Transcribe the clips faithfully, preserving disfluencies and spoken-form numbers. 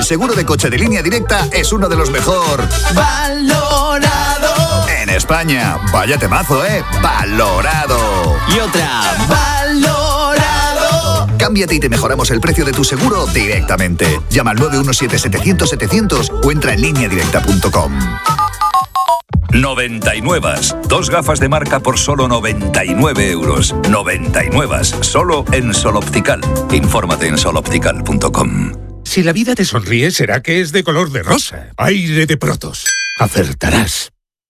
el seguro de coche de Línea Directa es uno de los mejor valorado en España. Vaya temazo, ¿eh? Valorado. Y otra, valorado. Cámbiate y te mejoramos el precio de tu seguro directamente. Llama al nueve uno siete, setecientos, setecientos o entra en línea directa punto com. noventa y nueve. Dos gafas de marca por solo noventa y nueve euros. noventa y nueve. Solo en Sol Optical. Infórmate en sol optical punto com. Si la vida te sonríe, será que es de color de rosa. Aire de Protos. Acertarás.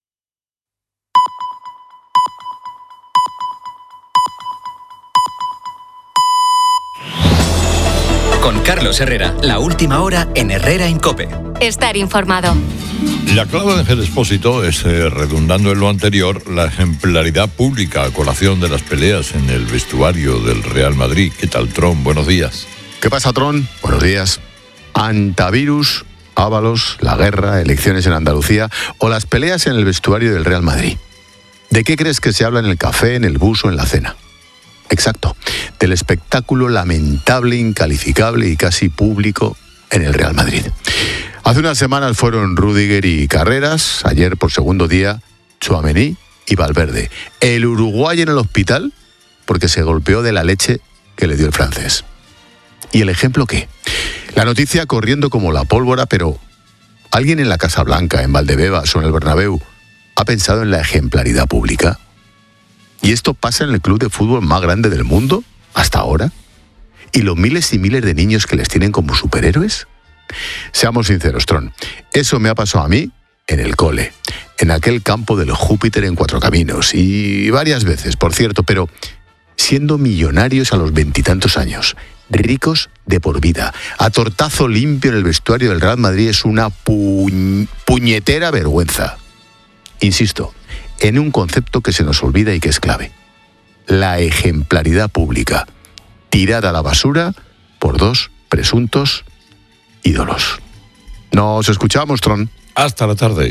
Con Carlos Herrera, la última hora en Herrera en COPE. Estar informado. La clave de Ángel Expósito es, eh, redundando en lo anterior, la ejemplaridad pública a colación de las peleas en el vestuario del Real Madrid. ¿Qué tal, Tron? Buenos días. ¿Qué pasa, Tron? Buenos días. Antavirus, Ábalos, la guerra, elecciones en Andalucía o las peleas en el vestuario del Real Madrid. ¿De qué crees que se habla en el café, en el bus o en la cena? Exacto, del espectáculo lamentable, incalificable y casi público en el Real Madrid. Hace unas semanas fueron Rüdiger y Carreras, ayer por segundo día Tchouaméni y Valverde. El Uruguay en el hospital porque se golpeó de la leche que le dio el francés. ¿Y el ejemplo qué? La noticia corriendo como la pólvora, pero ¿alguien en la Casa Blanca, en Valdebebas o en el Bernabéu ha pensado en la ejemplaridad pública? ¿Y esto pasa en el club de fútbol más grande del mundo hasta ahora? ¿Y los miles y miles de niños que les tienen como superhéroes? Seamos sinceros, Tron, eso me ha pasado a mí en el cole, en aquel campo del Júpiter en Cuatro Caminos, y varias veces, por cierto, pero siendo millonarios a los veintitantos años, ricos de por vida, a tortazo limpio en el vestuario del Real Madrid es una pu- puñetera vergüenza. Insisto, en un concepto que se nos olvida y que es clave: la ejemplaridad pública, tirada a la basura por dos presuntos ídolos. Nos escuchamos, Tron. Hasta la tarde.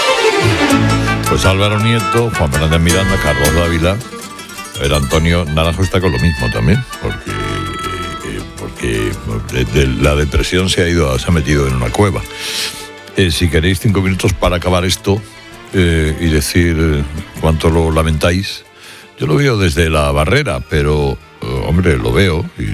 Pues Álvaro Nieto, Juan Fernández Miranda, Carlos Dávila, el Antonio Naranjo está con lo mismo también, porque, porque de, de, la depresión se ha ido, se ha metido en una cueva. Eh, si queréis cinco minutos para acabar esto eh, y decir eh, cuánto lo lamentáis, yo lo veo desde la barrera, pero eh, hombre, lo veo y,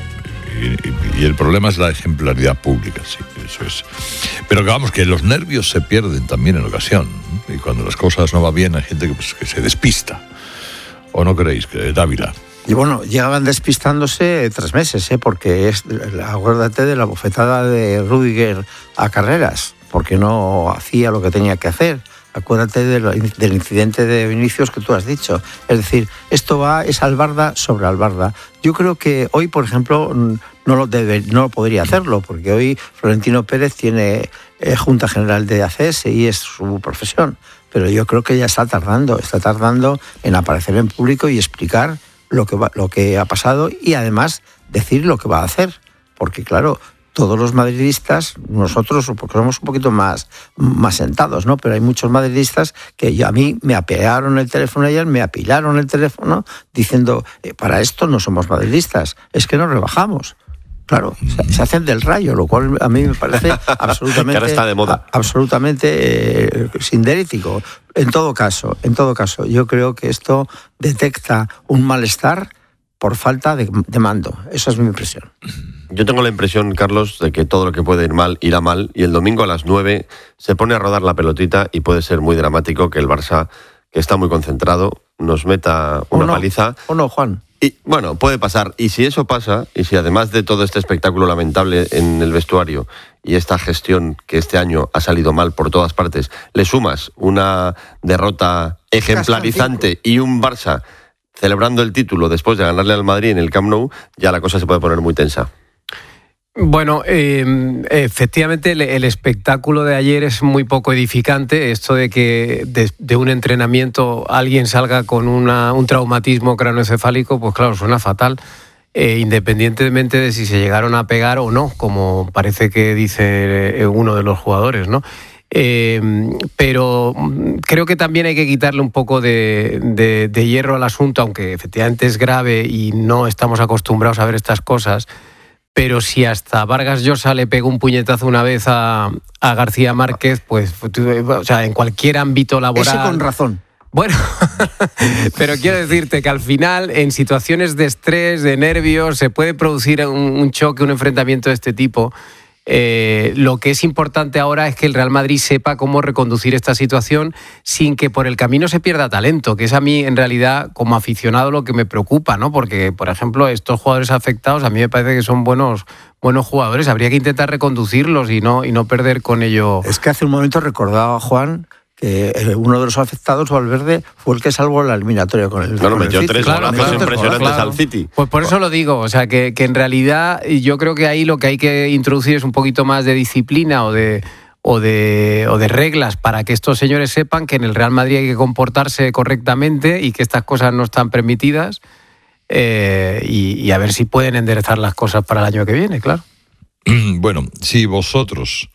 y, y el problema es la ejemplaridad pública, sí, eso es. Pero que vamos, que los nervios se pierden también en ocasión, y cuando las cosas no van bien hay gente que, pues, que se despista. ¿O no creéis, que Dávila? Y bueno, llegaban despistándose tres meses, ¿eh? Porque es, acuérdate de la bofetada de Rüdiger a Carreras, porque no hacía lo que tenía que hacer. Acuérdate de lo, del incidente de Vinicius que tú has dicho. Es decir, esto va, es albarda sobre albarda. Yo creo que hoy, por ejemplo, no lo debe, no podría hacerlo, porque hoy Florentino Pérez tiene eh, Junta General de A C S y es su profesión. Pero yo creo que ya está tardando, está tardando en aparecer en público y explicar lo que va, lo que ha pasado y además decir lo que va a hacer. Porque claro, todos los madridistas, nosotros porque somos un poquito más, más sentados, ¿no? Pero hay muchos madridistas que yo, a mí me apearon el teléfono ayer, me apilaron el teléfono diciendo, eh, para esto no somos madridistas, es que nos rebajamos. Claro, se, se hacen del rayo, lo cual a mí me parece absolutamente, ahora está de moda. A, absolutamente eh, sindérético. En todo caso, en todo caso, yo creo que esto detecta un malestar por falta de, de mando. Esa es mi impresión. Yo tengo la impresión, Carlos, de que todo lo que puede ir mal, irá mal, y el domingo a las nueve se pone a rodar la pelotita y puede ser muy dramático que el Barça, que está muy concentrado, nos meta una ¿O no? paliza. ¿O no, Juan? Y bueno, puede pasar. Y si eso pasa, y si además de todo este espectáculo lamentable en el vestuario y esta gestión que este año ha salido mal por todas partes, le sumas una derrota ejemplarizante y un Barça celebrando el título después de ganarle al Madrid en el Camp Nou, ya la cosa se puede poner muy tensa. Bueno, eh, efectivamente el, el espectáculo de ayer es muy poco edificante. Esto de que de, de un entrenamiento alguien salga con una, un traumatismo craneoencefálico, pues claro, suena fatal, eh, independientemente de si se llegaron a pegar o no, como parece que dice uno de los jugadores, ¿no? Eh, pero creo que también hay que quitarle un poco de, de, de hierro al asunto, aunque efectivamente es grave y no estamos acostumbrados a ver estas cosas. Pero si hasta Vargas Llosa le pegó un puñetazo una vez a, a García Márquez, pues, o sea, en cualquier ámbito laboral... Ese con razón. Bueno, pero quiero decirte que al final, en situaciones de estrés, de nervios, se puede producir un, un choque, un enfrentamiento de este tipo. Eh, lo que es importante ahora es que el Real Madrid sepa cómo reconducir esta situación sin que por el camino se pierda talento, que es a mí en realidad como aficionado lo que me preocupa, ¿no? Porque, por ejemplo, estos jugadores afectados a mí me parece que son buenos buenos jugadores, habría que intentar reconducirlos y no, y no perder con ello. Es que hace un momento recordaba Juan que uno de los afectados, Valverde, fue el que salvó la eliminatoria con el Claro, con el metió City. tres Claro, golazos claro, impresionantes claro. al City. Pues por eso lo digo, o sea, que, que en realidad yo creo que ahí lo que hay que introducir es un poquito más de disciplina o de, o de, o de reglas para que estos señores sepan que en el Real Madrid hay que comportarse correctamente y que estas cosas no están permitidas, eh, y, y a ver si pueden enderezar las cosas para el año que viene, claro. Bueno, si vosotros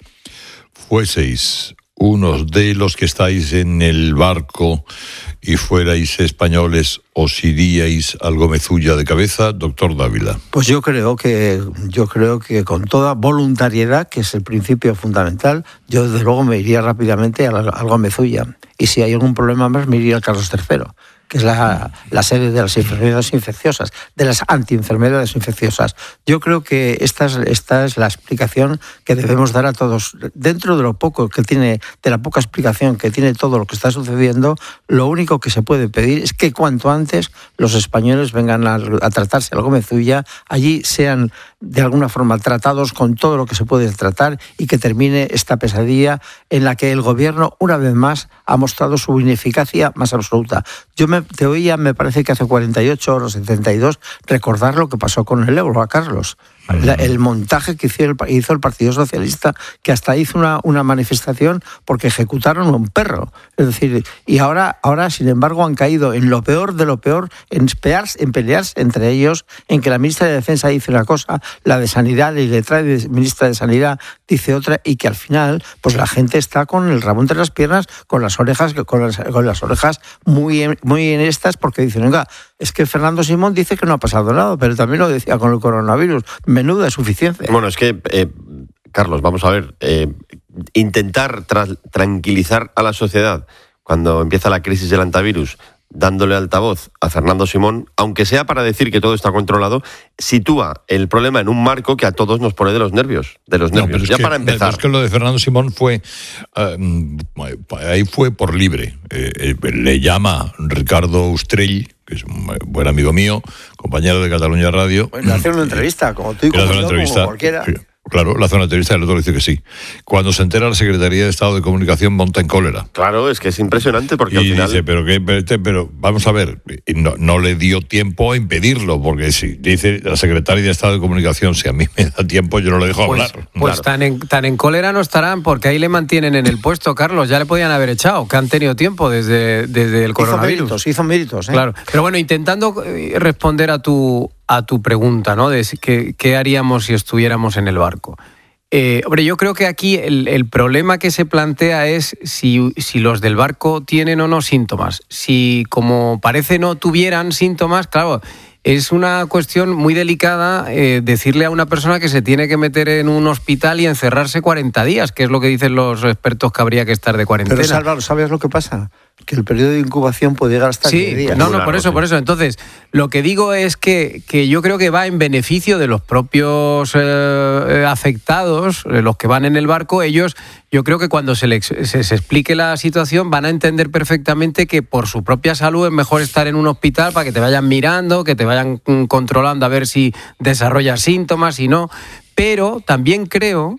fueseis unos de los que estáis en el barco y fuerais españoles, ¿os iríais al Gómez-Ulla de cabeza, doctor Dávila? Pues yo creo que yo creo que con toda voluntariedad, que es el principio fundamental, yo desde luego me iría rápidamente al, al Gómez-Ulla. Y si hay algún problema más, me iría al Carlos tercero, que es la, la sede de las enfermedades infecciosas, de las antienfermedades infecciosas. Yo creo que esta es, esta es la explicación que debemos dar a todos. Dentro de lo poco que tiene, de la poca explicación que tiene todo lo que está sucediendo, lo único que se puede pedir es que cuanto antes los españoles vengan a, a tratarse al Gómez-Ulla, allí sean de alguna forma tratados con todo lo que se puede tratar y que termine esta pesadilla en la que el gobierno, una vez más, ha mostrado su ineficacia más absoluta. Yo me, te oía, me parece que hace cuarenta y ocho horas, setenta y dos, recordar lo que pasó con el euro, a Carlos. La, el montaje que hizo el, hizo el Partido Socialista, que hasta hizo una, una manifestación porque ejecutaron a un perro. Es decir, y ahora, ahora, sin embargo, han caído en lo peor de lo peor, en pelearse, en pelearse entre ellos, en que la ministra de Defensa dice una cosa, la de Sanidad, la letrada de ministra de Sanidad dice otra, y que al final, pues la gente está con el rabo entre las piernas, con las orejas, con las, con las orejas muy, muy en estas, porque dicen, venga, es que Fernando Simón dice que no ha pasado nada, pero también lo decía con el coronavirus. Menuda suficiencia. Bueno, es que, eh, Carlos, vamos a ver, eh, intentar tra- tranquilizar a la sociedad cuando empieza la crisis del antivirus, dándole altavoz a Fernando Simón, aunque sea para decir que todo está controlado, sitúa el problema en un marco que a todos nos pone de los nervios. De los nervios. No, ya que, para empezar. Es que lo de Fernando Simón fue, uh, ahí fue por libre. Eh, eh, le llama Ricardo Ustrell, que es un buen amigo mío, compañero de Cataluña Radio. Pues le hace una entrevista, como tú y como yo, como cualquiera. Claro, la zona entrevista, el otro dice que sí. Cuando se entera la Secretaría de Estado de Comunicación monta en cólera. Claro, es que es impresionante porque y al final... dice, pero, qué, pero, pero vamos a ver, no, no le dio tiempo a impedirlo, porque si dice la Secretaria de Estado de Comunicación, si a mí me da tiempo, yo no le dejo pues, hablar. Pues claro. tan, en, tan en cólera no estarán, porque ahí le mantienen en el puesto, Carlos. Ya le podían haber echado, que han tenido tiempo desde, desde el coronavirus. Hizo méritos, hizo méritos, ¿eh? Claro, pero bueno, intentando responder a tu, a tu pregunta, ¿no? De qué, qué haríamos si estuviéramos en el barco. Eh, hombre, yo creo que aquí el, el problema que se plantea es si, si los del barco tienen o no síntomas. Si, como parece, no tuvieran síntomas, claro, es una cuestión muy delicada eh, decirle a una persona que se tiene que meter en un hospital y encerrarse cuarenta días, que es lo que dicen los expertos que habría que estar de cuarentena. Pero, Álvaro, ¿sabes lo que pasa? Que el periodo de incubación puede llegar hasta sí, diez días. No, no, por eso, por eso. Entonces, lo que digo es que, que yo creo que va en beneficio de los propios eh, afectados, los que van en el barco. Ellos, yo creo que cuando se les se, se explique la situación van a entender perfectamente que por su propia salud es mejor estar en un hospital para que te vayan mirando, que te vayan controlando a ver si desarrollas síntomas y no. Pero también creo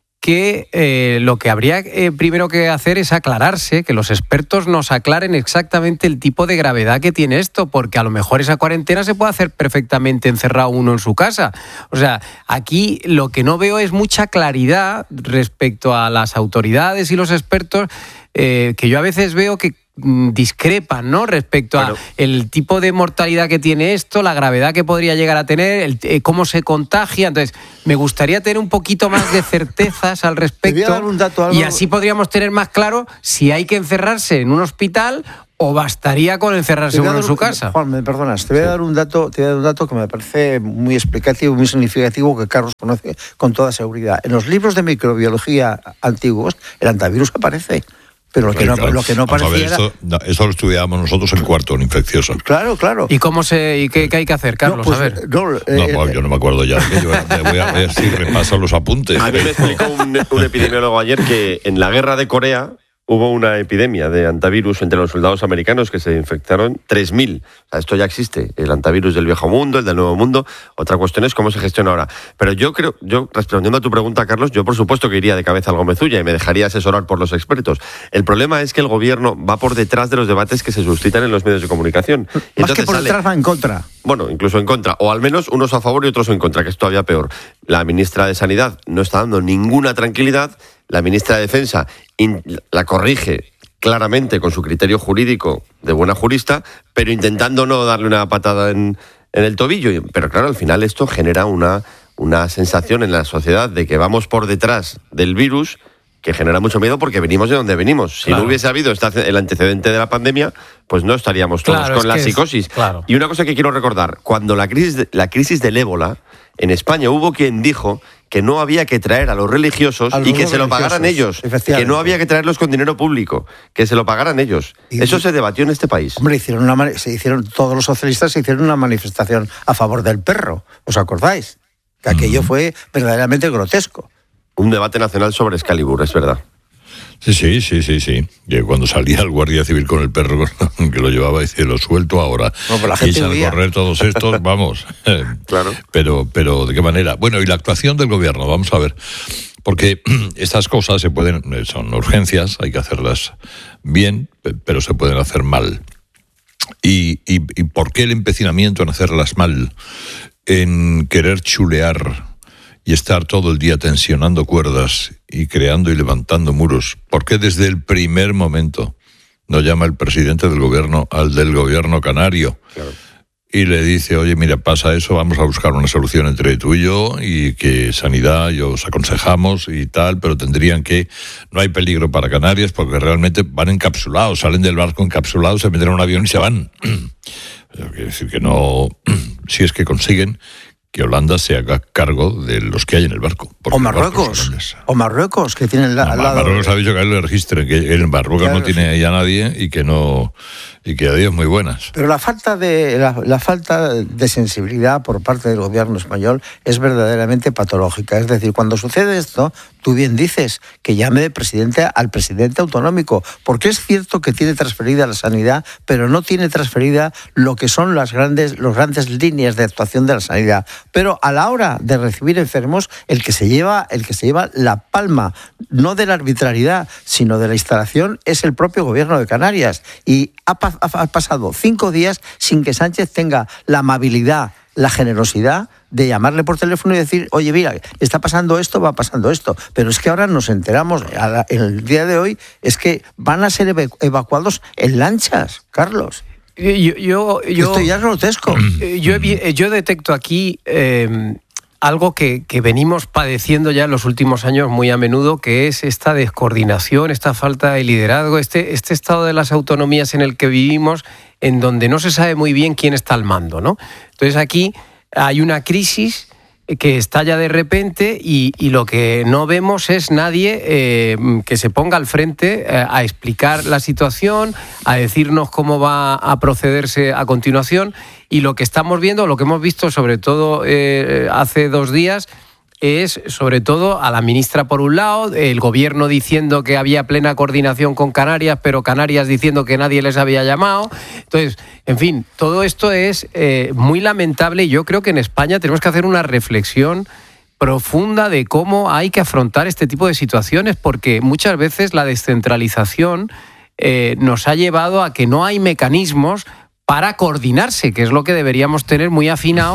que eh, lo que habría eh, primero que hacer es aclararse, que los expertos nos aclaren exactamente el tipo de gravedad que tiene esto, porque a lo mejor esa cuarentena se puede hacer perfectamente encerrado uno en su casa. O sea, aquí lo que no veo es mucha claridad respecto a las autoridades y los expertos, eh, que yo a veces veo que discrepan, ¿no? Respecto bueno. a el tipo de mortalidad que tiene esto, la gravedad que podría llegar a tener, el, eh, cómo se contagia. Entonces, me gustaría tener un poquito más de certezas al respecto. Te voy a dar un dato, algo... Y así podríamos tener más claro si hay que encerrarse en un hospital o bastaría con encerrarse uno en su casa. Juan, me perdonas, te voy a dar un dato, te voy a dar un dato que me parece muy explicativo, muy significativo, que Carlos conoce con toda seguridad. En los libros de microbiología antiguos, el antivirus aparece. Pero lo que, no, lo que no parecía ver, esto, no, esto lo estudiábamos nosotros en cuarto, en infeccioso. Claro, claro. ¿Y cómo se y qué, qué hay que hacer, Carlos? No, pues, a ver. No, eh, no pues, yo no me acuerdo ya. Yo voy a ver si repaso los apuntes. A mí me explicó un, un epidemiólogo ayer que en la guerra de Corea hubo una epidemia de antivirus entre los soldados americanos que se infectaron tres mil. O sea, esto ya existe, el antivirus del viejo mundo, el del nuevo mundo. Otra cuestión es cómo se gestiona ahora. Pero yo creo, yo respondiendo a tu pregunta, Carlos, yo por supuesto que iría de cabeza al Gómez Ulla y me dejaría asesorar por los expertos. El problema es que el gobierno va por detrás de los debates que se suscitan en los medios de comunicación. Más Entonces, que por sale, detrás va en contra. Bueno, incluso en contra, o al menos unos a favor y otros en contra, que es todavía peor. La ministra de Sanidad no está dando ninguna tranquilidad, la ministra de Defensa in, la corrige claramente con su criterio jurídico de buena jurista, pero intentando no darle una patada en, en el tobillo. Pero claro, al final esto genera una, una sensación en la sociedad de que vamos por detrás del virus, que genera mucho miedo porque venimos de donde venimos. Si claro. no hubiese habido esta, el antecedente de la pandemia, pues no estaríamos todos claro, con la psicosis. Es, claro. Y una cosa que quiero recordar, cuando la crisis, de, la crisis del ébola, en España hubo quien dijo que no había que traer a los religiosos a los y que se lo pagaran ellos, que no había que traerlos con dinero público, que se lo pagaran ellos. Y, Eso se debatió en este país. Hombre, hicieron una, se hicieron todos los socialistas se hicieron una manifestación a favor del perro, ¿os acordáis? Que aquello mm. fue verdaderamente grotesco. Un debate nacional sobre Excalibur, es verdad. Sí, sí, sí, sí, sí. Y cuando salía el guardia civil con el perro que lo llevaba, dice, lo suelto ahora. No, pero la gente y echan a correr todos estos, vamos. Claro. Pero, pero, ¿de qué manera? Bueno, y la actuación del gobierno, vamos a ver. Porque estas cosas se pueden, son urgencias, hay que hacerlas bien, pero se pueden hacer mal. ¿Y, y, y por qué el empecinamiento en hacerlas mal? En querer chulear y estar todo el día tensionando cuerdas y creando y levantando muros. ¿Por qué desde el primer momento no llama el presidente del gobierno al del gobierno canario? Claro. Y le dice, oye, mira, pasa eso, vamos a buscar una solución entre tú y yo, y que Sanidad, yo os aconsejamos y tal, pero tendrían que, no hay peligro para Canarias porque realmente van encapsulados, salen del barco encapsulados, se meten en un avión y se van. Quiere decir que no, si es que consiguen que Holanda se haga cargo de los que hay en el barco. O Marruecos, o Marruecos, que tienen la, no, al lado... Marruecos ha dicho que le registren, que en Marruecos claro, no tiene sí. ya nadie y que no... y que adiós muy buenas. Pero la falta de la, la falta de sensibilidad por parte del gobierno español es verdaderamente patológica. Es decir, cuando sucede esto, tú bien dices que llame de presidente al presidente autonómico, porque es cierto que tiene transferida la sanidad, pero no tiene transferida lo que son las grandes, las grandes líneas de actuación de la sanidad. Pero a la hora de recibir enfermos, el que se lleva, el que se lleva la palma, no de la arbitrariedad, sino de la instalación, es el propio gobierno de Canarias. Y ha pasado Ha pasado cinco días sin que Sánchez tenga la amabilidad, la generosidad de llamarle por teléfono y decir, oye, mira, está pasando esto, va pasando esto. Pero es que ahora nos enteramos, en el día de hoy, es que van a ser evacuados en lanchas, Carlos. Yo, yo, yo, esto ya es grotesco. Yo, yo detecto aquí... Eh, algo que, que venimos padeciendo ya en los últimos años muy a menudo, que es esta descoordinación, esta falta de liderazgo, este, este estado de las autonomías en el que vivimos, en donde no se sabe muy bien quién está al mando, ¿no? Entonces aquí hay una crisis que estalla de repente y, y lo que no vemos es nadie eh, que se ponga al frente eh, a explicar la situación, a decirnos cómo va a procederse a continuación. Y lo que estamos viendo, lo que hemos visto sobre todo eh, hace dos días, es sobre todo a la ministra por un lado, el gobierno diciendo que había plena coordinación con Canarias, pero Canarias diciendo que nadie les había llamado. Entonces, en fin, todo esto es eh, muy lamentable y yo creo que en España tenemos que hacer una reflexión profunda de cómo hay que afrontar este tipo de situaciones, porque muchas veces la descentralización eh, nos ha llevado a que no hay mecanismos para coordinarse, que es lo que deberíamos tener muy afinado,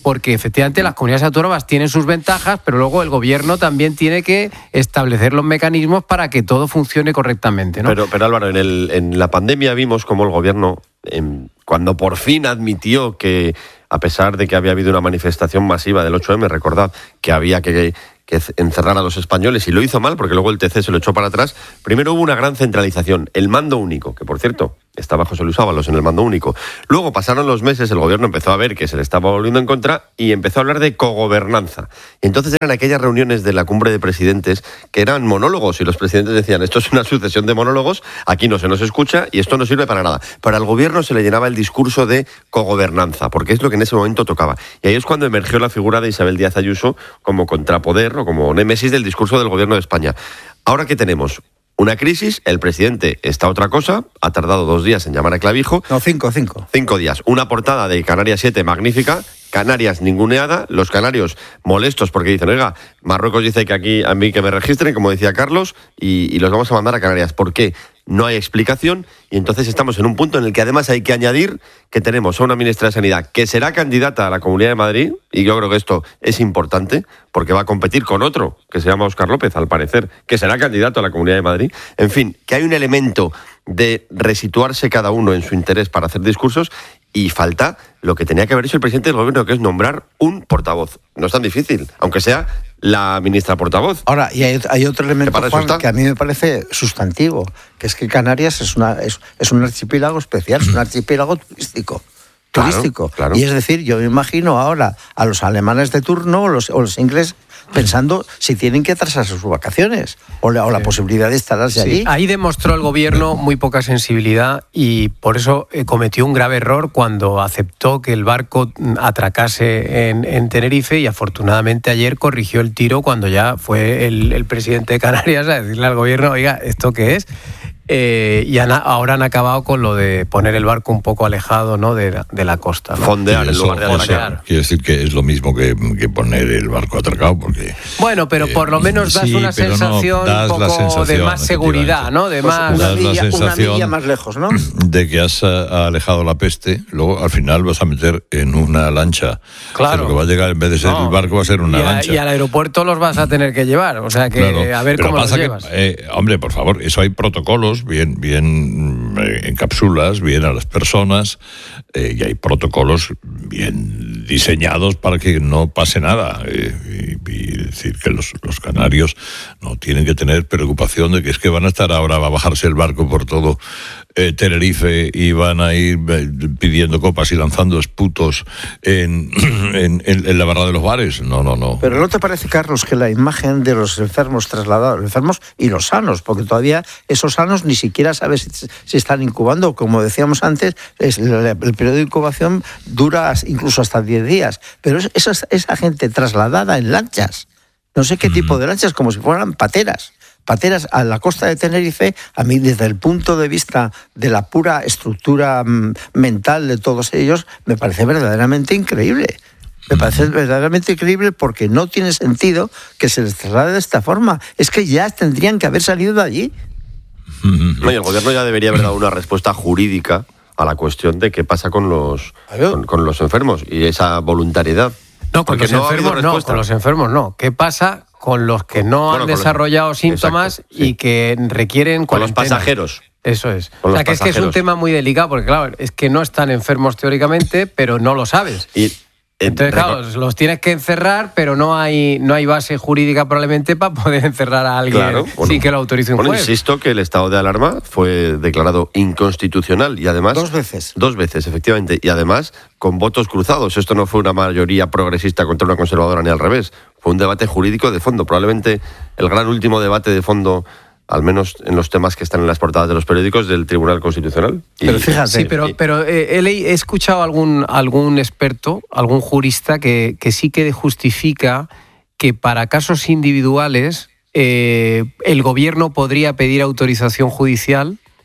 porque efectivamente las comunidades autónomas tienen sus ventajas, pero luego el gobierno también tiene que establecer los mecanismos para que todo funcione correctamente, ¿no? Pero, pero Álvaro, en, el, en la pandemia vimos cómo el gobierno, en, cuando por fin admitió que, a pesar de que había habido una manifestación masiva del ocho eme, recordad que había que... que encerrar a los españoles, y lo hizo mal porque luego el T C se lo echó para atrás. Primero hubo una gran centralización, el mando único, que por cierto estaba José Luis Ábalos en el mando único. Luego pasaron los meses, el gobierno empezó a ver que se le estaba volviendo en contra y empezó a hablar de cogobernanza. Y entonces eran aquellas reuniones de la cumbre de presidentes que eran monólogos, y los presidentes decían, esto es una sucesión de monólogos, aquí no se nos escucha y esto no sirve para nada. Pero al gobierno se le llenaba el discurso de cogobernanza, porque es lo que en ese momento tocaba. Y ahí es cuando emergió la figura de Isabel Díaz Ayuso como contrapoder o como némesis del discurso del gobierno de España. Ahora, ¿qué tenemos? Una crisis, el presidente está a otra cosa, ha tardado dos días en llamar a Clavijo. No, cinco, cinco. Cinco días. Una portada de Canarias siete magnífica, Canarias ninguneada, los canarios molestos porque dicen, oiga, Marruecos dice que aquí a mí que me registren, como decía Carlos, y, y los vamos a mandar a Canarias. ¿Por qué? No hay explicación, y entonces estamos en un punto en el que además hay que añadir que tenemos a una ministra de Sanidad que será candidata a la Comunidad de Madrid, y yo creo que esto es importante porque va a competir con otro que se llama Óscar López, al parecer, que será candidato a la Comunidad de Madrid. En fin, que hay un elemento de resituarse cada uno en su interés para hacer discursos, y falta lo que tenía que haber hecho el presidente del gobierno, que es nombrar un portavoz. No es tan difícil, aunque sea la ministra portavoz. Ahora, y hay, hay otro elemento, Juan, que a mí me parece sustantivo, que es que Canarias es, una, es, es un archipiélago especial, es un archipiélago turístico. Claro, turístico. Claro. Y es decir, yo me imagino ahora a los alemanes de turno o los, o los ingleses pensando si tienen que atrasarse sus vacaciones o la, o la sí. posibilidad de instalarse sí. allí. Ahí demostró el gobierno muy poca sensibilidad, y por eso eh, cometió un grave error cuando aceptó que el barco atracase en, en Tenerife, y afortunadamente ayer corrigió el tiro cuando ya fue el, el presidente de Canarias a decirle al gobierno, oiga, ¿esto qué es? Eh, y han, ahora han acabado con lo de poner el barco un poco alejado, ¿no?, de, de la costa, ¿no? Fondear en lugar de atracar. Quiere decir que es lo mismo que, que poner el barco atracado, porque... Bueno, pero por lo menos das sí, una sensación no, das un poco sensación, de más seguridad, ¿no? De pues más... una, das milla, la sensación una milla más lejos, ¿no? De que has alejado la peste, luego al final vas a meter en una lancha. Claro. O sea, lo que va a llegar, en vez de ser no. el barco, va a ser una y a, lancha. Y al aeropuerto los vas a tener que llevar, o sea que claro, a ver cómo los que, llevas. Eh, hombre, por favor, eso hay protocolos, bien, bien en cápsulas, bien a las personas, eh, y hay protocolos bien diseñados para que no pase nada. Eh, y, y decir que los, los canarios no tienen que tener preocupación de que es que van a estar ahora, va a bajarse el barco por todo eh, Tenerife y van a ir eh, pidiendo copas y lanzando esputos en, en, en, en la barra de los bares. No, no, no. Pero ¿no te parece, Carlos, que la imagen de los enfermos trasladados, los enfermos y los sanos, porque todavía esos sanos ni siquiera sabes si, si están incubando, como decíamos antes, es, el, el periodo de incubación dura incluso hasta diez días, pero es, esa, esa gente trasladada en lanchas, no sé qué tipo de lanchas, como si fueran pateras, pateras a la costa de Tenerife, a mí desde el punto de vista de la pura estructura mm, mental de todos ellos, me parece verdaderamente increíble. Me parece verdaderamente increíble porque no tiene sentido que se les traslade de esta forma. Es que ya tendrían que haber salido de allí. No, y el gobierno ya debería haber dado una respuesta jurídica a la cuestión de qué pasa con los, con, con los enfermos y esa voluntariedad. No, con los no enfermos no, con los enfermos no. ¿Qué pasa con los que no bueno, han desarrollado los... síntomas Exacto, sí. y que requieren con cuarentena? Los pasajeros. Eso es. Con o sea, los que pasajeros. es que es un tema muy delicado, porque claro, es que no están enfermos teóricamente, pero no lo sabes. Y Entonces, claro, los tienes que encerrar, pero no hay no hay base jurídica probablemente para poder encerrar a alguien claro, bueno, sin que lo autorice un bueno, juez. Insisto que el estado de alarma fue declarado inconstitucional y además... Dos veces. Dos veces, efectivamente. Y además con votos cruzados. Esto no fue una mayoría progresista contra una conservadora ni al revés. Fue un debate jurídico de fondo. Probablemente el gran último debate de fondo, al menos en los temas que están en las portadas de los periódicos, del Tribunal Constitucional. Y, pero fíjate... Sí, pero, pero eh, he escuchado a algún, algún experto, algún jurista, que, que sí que justifica que para casos individuales eh, el gobierno podría pedir autorización judicial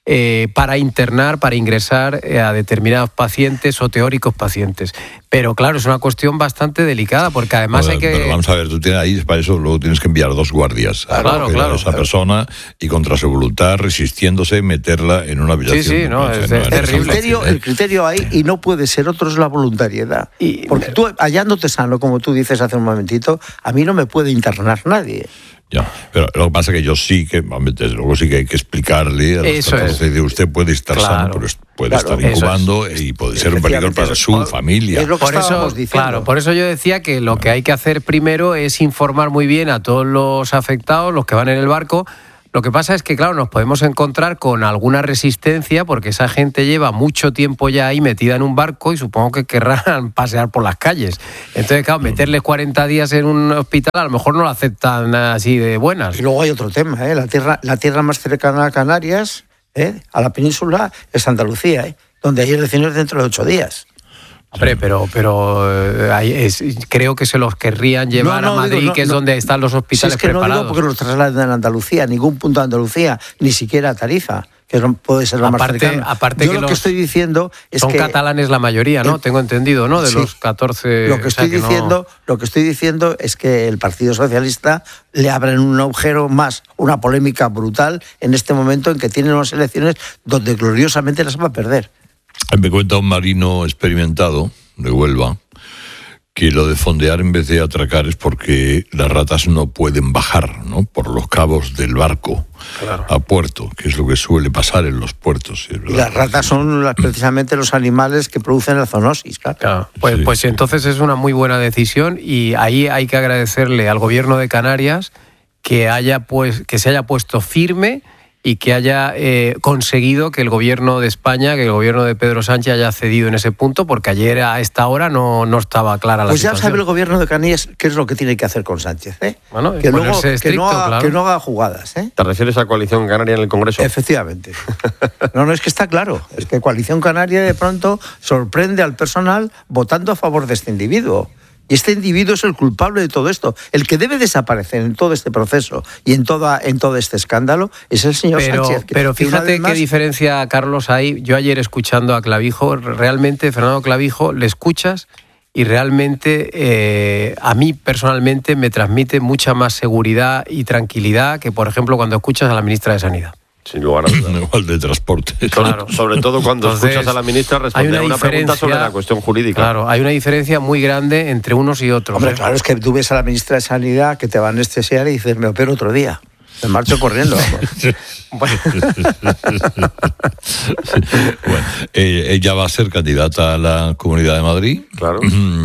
eh, para internar, para ingresar eh, a determinados pacientes o teóricos pacientes. Pero claro, es una cuestión bastante delicada, porque además pero, hay que... Pero vamos a ver, tú tienes ahí, para eso luego tienes que enviar dos guardias a claro, claro, a esa claro. persona y contra su voluntad, resistiéndose, meterla en una habitación. Sí, sí, no, es, no, es no terrible. El criterio, el criterio ahí, y no puede ser otro, es la voluntariedad. Y- Porque tú, hallándote sano, como tú dices hace un momentito, a mí no me puede internar nadie. Ya, pero lo que pasa es que yo sí que, desde luego sí que hay que explicarle a los Eso catorce es. de usted puede estar Claro. sano, pero puede Claro, estar eso incubando y puede ser un peligro para su Efectivamente, familia. es lo que Por eso, estábamos diciendo. claro, por eso yo decía que lo que hay que hacer primero es informar muy bien a todos los afectados, los que van en el barco. Lo que pasa es que, claro, nos podemos encontrar con alguna resistencia porque esa gente lleva mucho tiempo ya ahí metida en un barco y supongo que querrán pasear por las calles. Entonces, claro, meterles cuarenta días en un hospital a lo mejor no lo aceptan así de buenas. Y luego hay otro tema, ¿eh? La tierra, la tierra más cercana a Canarias, ¿eh? A la península, es Andalucía, ¿eh? Donde hay elecciones dentro de ocho días. Hombre, pero, pero eh, ahí es- creo que se los querrían llevar No, no, a Madrid, digo, no, que es no. donde están los Si hospitales es que no preparados. digo porque los trasladen a Andalucía, a ningún punto de Andalucía, ni siquiera a Tarifa, que no puede ser la Aparte- más cercana. aparte Yo que lo que los- estoy diciendo es Son que catalanes la mayoría, ¿no? el- Tengo entendido, ¿no? De Sí. los catorce... Lo que o sea, estoy no- diciendo, lo que estoy diciendo es que el Partido Socialista le abren un agujero más, una polémica brutal en este momento en que tienen unas elecciones donde gloriosamente las va a perder. Me cuenta un marino experimentado de Huelva que lo de fondear en vez de atracar es porque las ratas no pueden bajar, ¿no? Por los cabos del barco a puerto, que es lo que suele pasar en los puertos. ¿Sí? Es Y verdad. las ratas son las- precisamente los animales que producen la zoonosis, claro. Claro, pues, Sí, pues sí. entonces es una muy buena decisión y ahí hay que agradecerle al gobierno de Canarias que haya pues que se haya puesto firme y que haya eh, conseguido que el gobierno de España, que el gobierno de Pedro Sánchez haya cedido en ese punto, porque ayer a esta hora no, no estaba clara la Pues ya situación. sabe el gobierno de Canarias qué es lo que tiene que hacer con Sánchez, ¿eh? Bueno, que, luego, ponerse que, estricto, no haga, claro. que no haga jugadas, ¿eh? ¿Te refieres a Coalición Canaria en el Congreso? Efectivamente. No, no, es que está claro. Es que Coalición Canaria de pronto sorprende al personal votando a favor de este individuo. Y este individuo es el culpable de todo esto. El que debe desaparecer en todo este proceso y en, toda, en todo este escándalo es el señor Pero, Sánchez. que- pero que una fíjate vez más- qué diferencia, Carlos, hay. Yo ayer escuchando a Clavijo, realmente, Fernando Clavijo, le escuchas y realmente eh, a mí personalmente me transmite mucha más seguridad y tranquilidad que, por ejemplo, cuando escuchas a la ministra de Sanidad. Sin lugar a dudas. Igual de transporte. Claro. Sobre todo cuando Entonces, escuchas a la ministra hay responder a una pregunta sobre la cuestión jurídica. Claro, hay una diferencia muy grande entre unos y otros. Hombre, ¿eh? claro, es que tú ves a la ministra de Sanidad que te va a anestesiar y dices, me opero otro día. Me marcho corriendo. Bueno, Bueno, eh, ella va a ser candidata a la Comunidad de Madrid. Claro.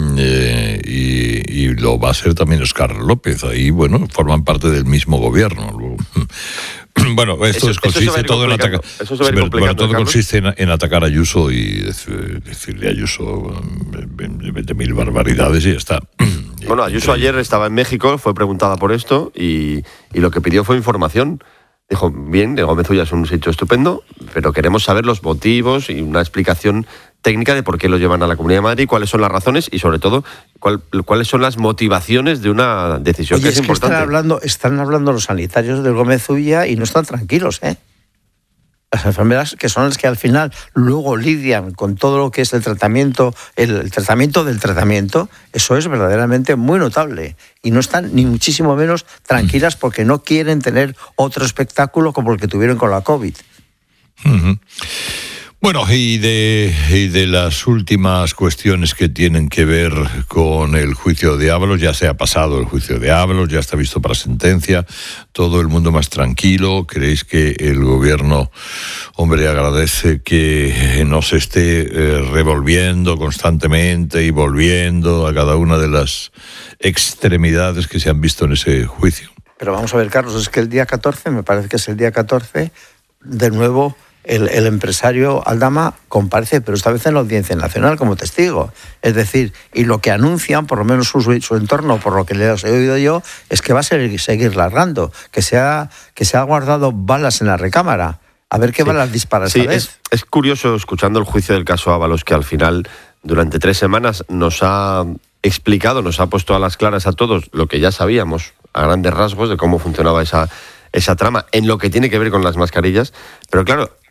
Eh, y, y lo va a ser también Óscar López. Ahí, bueno, forman parte del mismo gobierno. Luego, Bueno, esto Eso- es, eso se va a consiste ir todo en atacar. complicando. Eso se va a ir Bueno, complicando, todo Carlos. consiste en, en atacar a Ayuso y dec- decirle a Ayuso veinte mil barbaridades y ya está. Bueno, Ayuso ayer estaba en México, fue preguntada por esto y, y lo que pidió fue información. Dijo, bien, de Gómez Ulla es un sitio estupendo, pero queremos saber los motivos y una explicación técnica de por qué lo llevan a la Comunidad de Madrid, cuáles son las razones y, sobre todo, cuál- cuáles son las motivaciones de una decisión Oye, que es es, que importante. están hablando, están hablando los sanitarios del Gómez Ulla y no están tranquilos, ¿eh? Las enfermeras que son las que al final luego lidian con todo lo que es el tratamiento, el, el tratamiento del tratamiento, eso es verdaderamente muy notable. Y no están ni muchísimo menos tranquilas porque no quieren tener otro espectáculo como el que tuvieron con la COVID. Ujú. Bueno, y de, y de las últimas cuestiones que tienen que ver con el juicio de Ábalos, ya se ha pasado el juicio de Ábalos, ya está visto para sentencia, todo el mundo más tranquilo. ¿Creéis que el gobierno, hombre, agradece que no se esté eh, revolviendo constantemente y volviendo a cada una de las extremidades que se han visto en ese juicio? Pero vamos a ver, Carlos, es que el día catorce, me parece que es el día catorce, de nuevo el, el empresario Aldama comparece, pero esta vez en la Audiencia Nacional como testigo. Es decir, y lo que anuncian, por lo menos su, su entorno, por lo que le he oído yo, es que va a seguir, seguir largando, que se, ha, que se ha guardado balas en la recámara. A ver qué Sí. balas dispara Sí, esta vez. es, es curioso, escuchando el juicio del caso Ábalos, que al final, durante tres semanas, nos ha explicado, nos ha puesto a las claras a todos lo que ya sabíamos, a grandes rasgos, de cómo funcionaba esa, esa trama, en lo que tiene que ver con las mascarillas. Pero claro,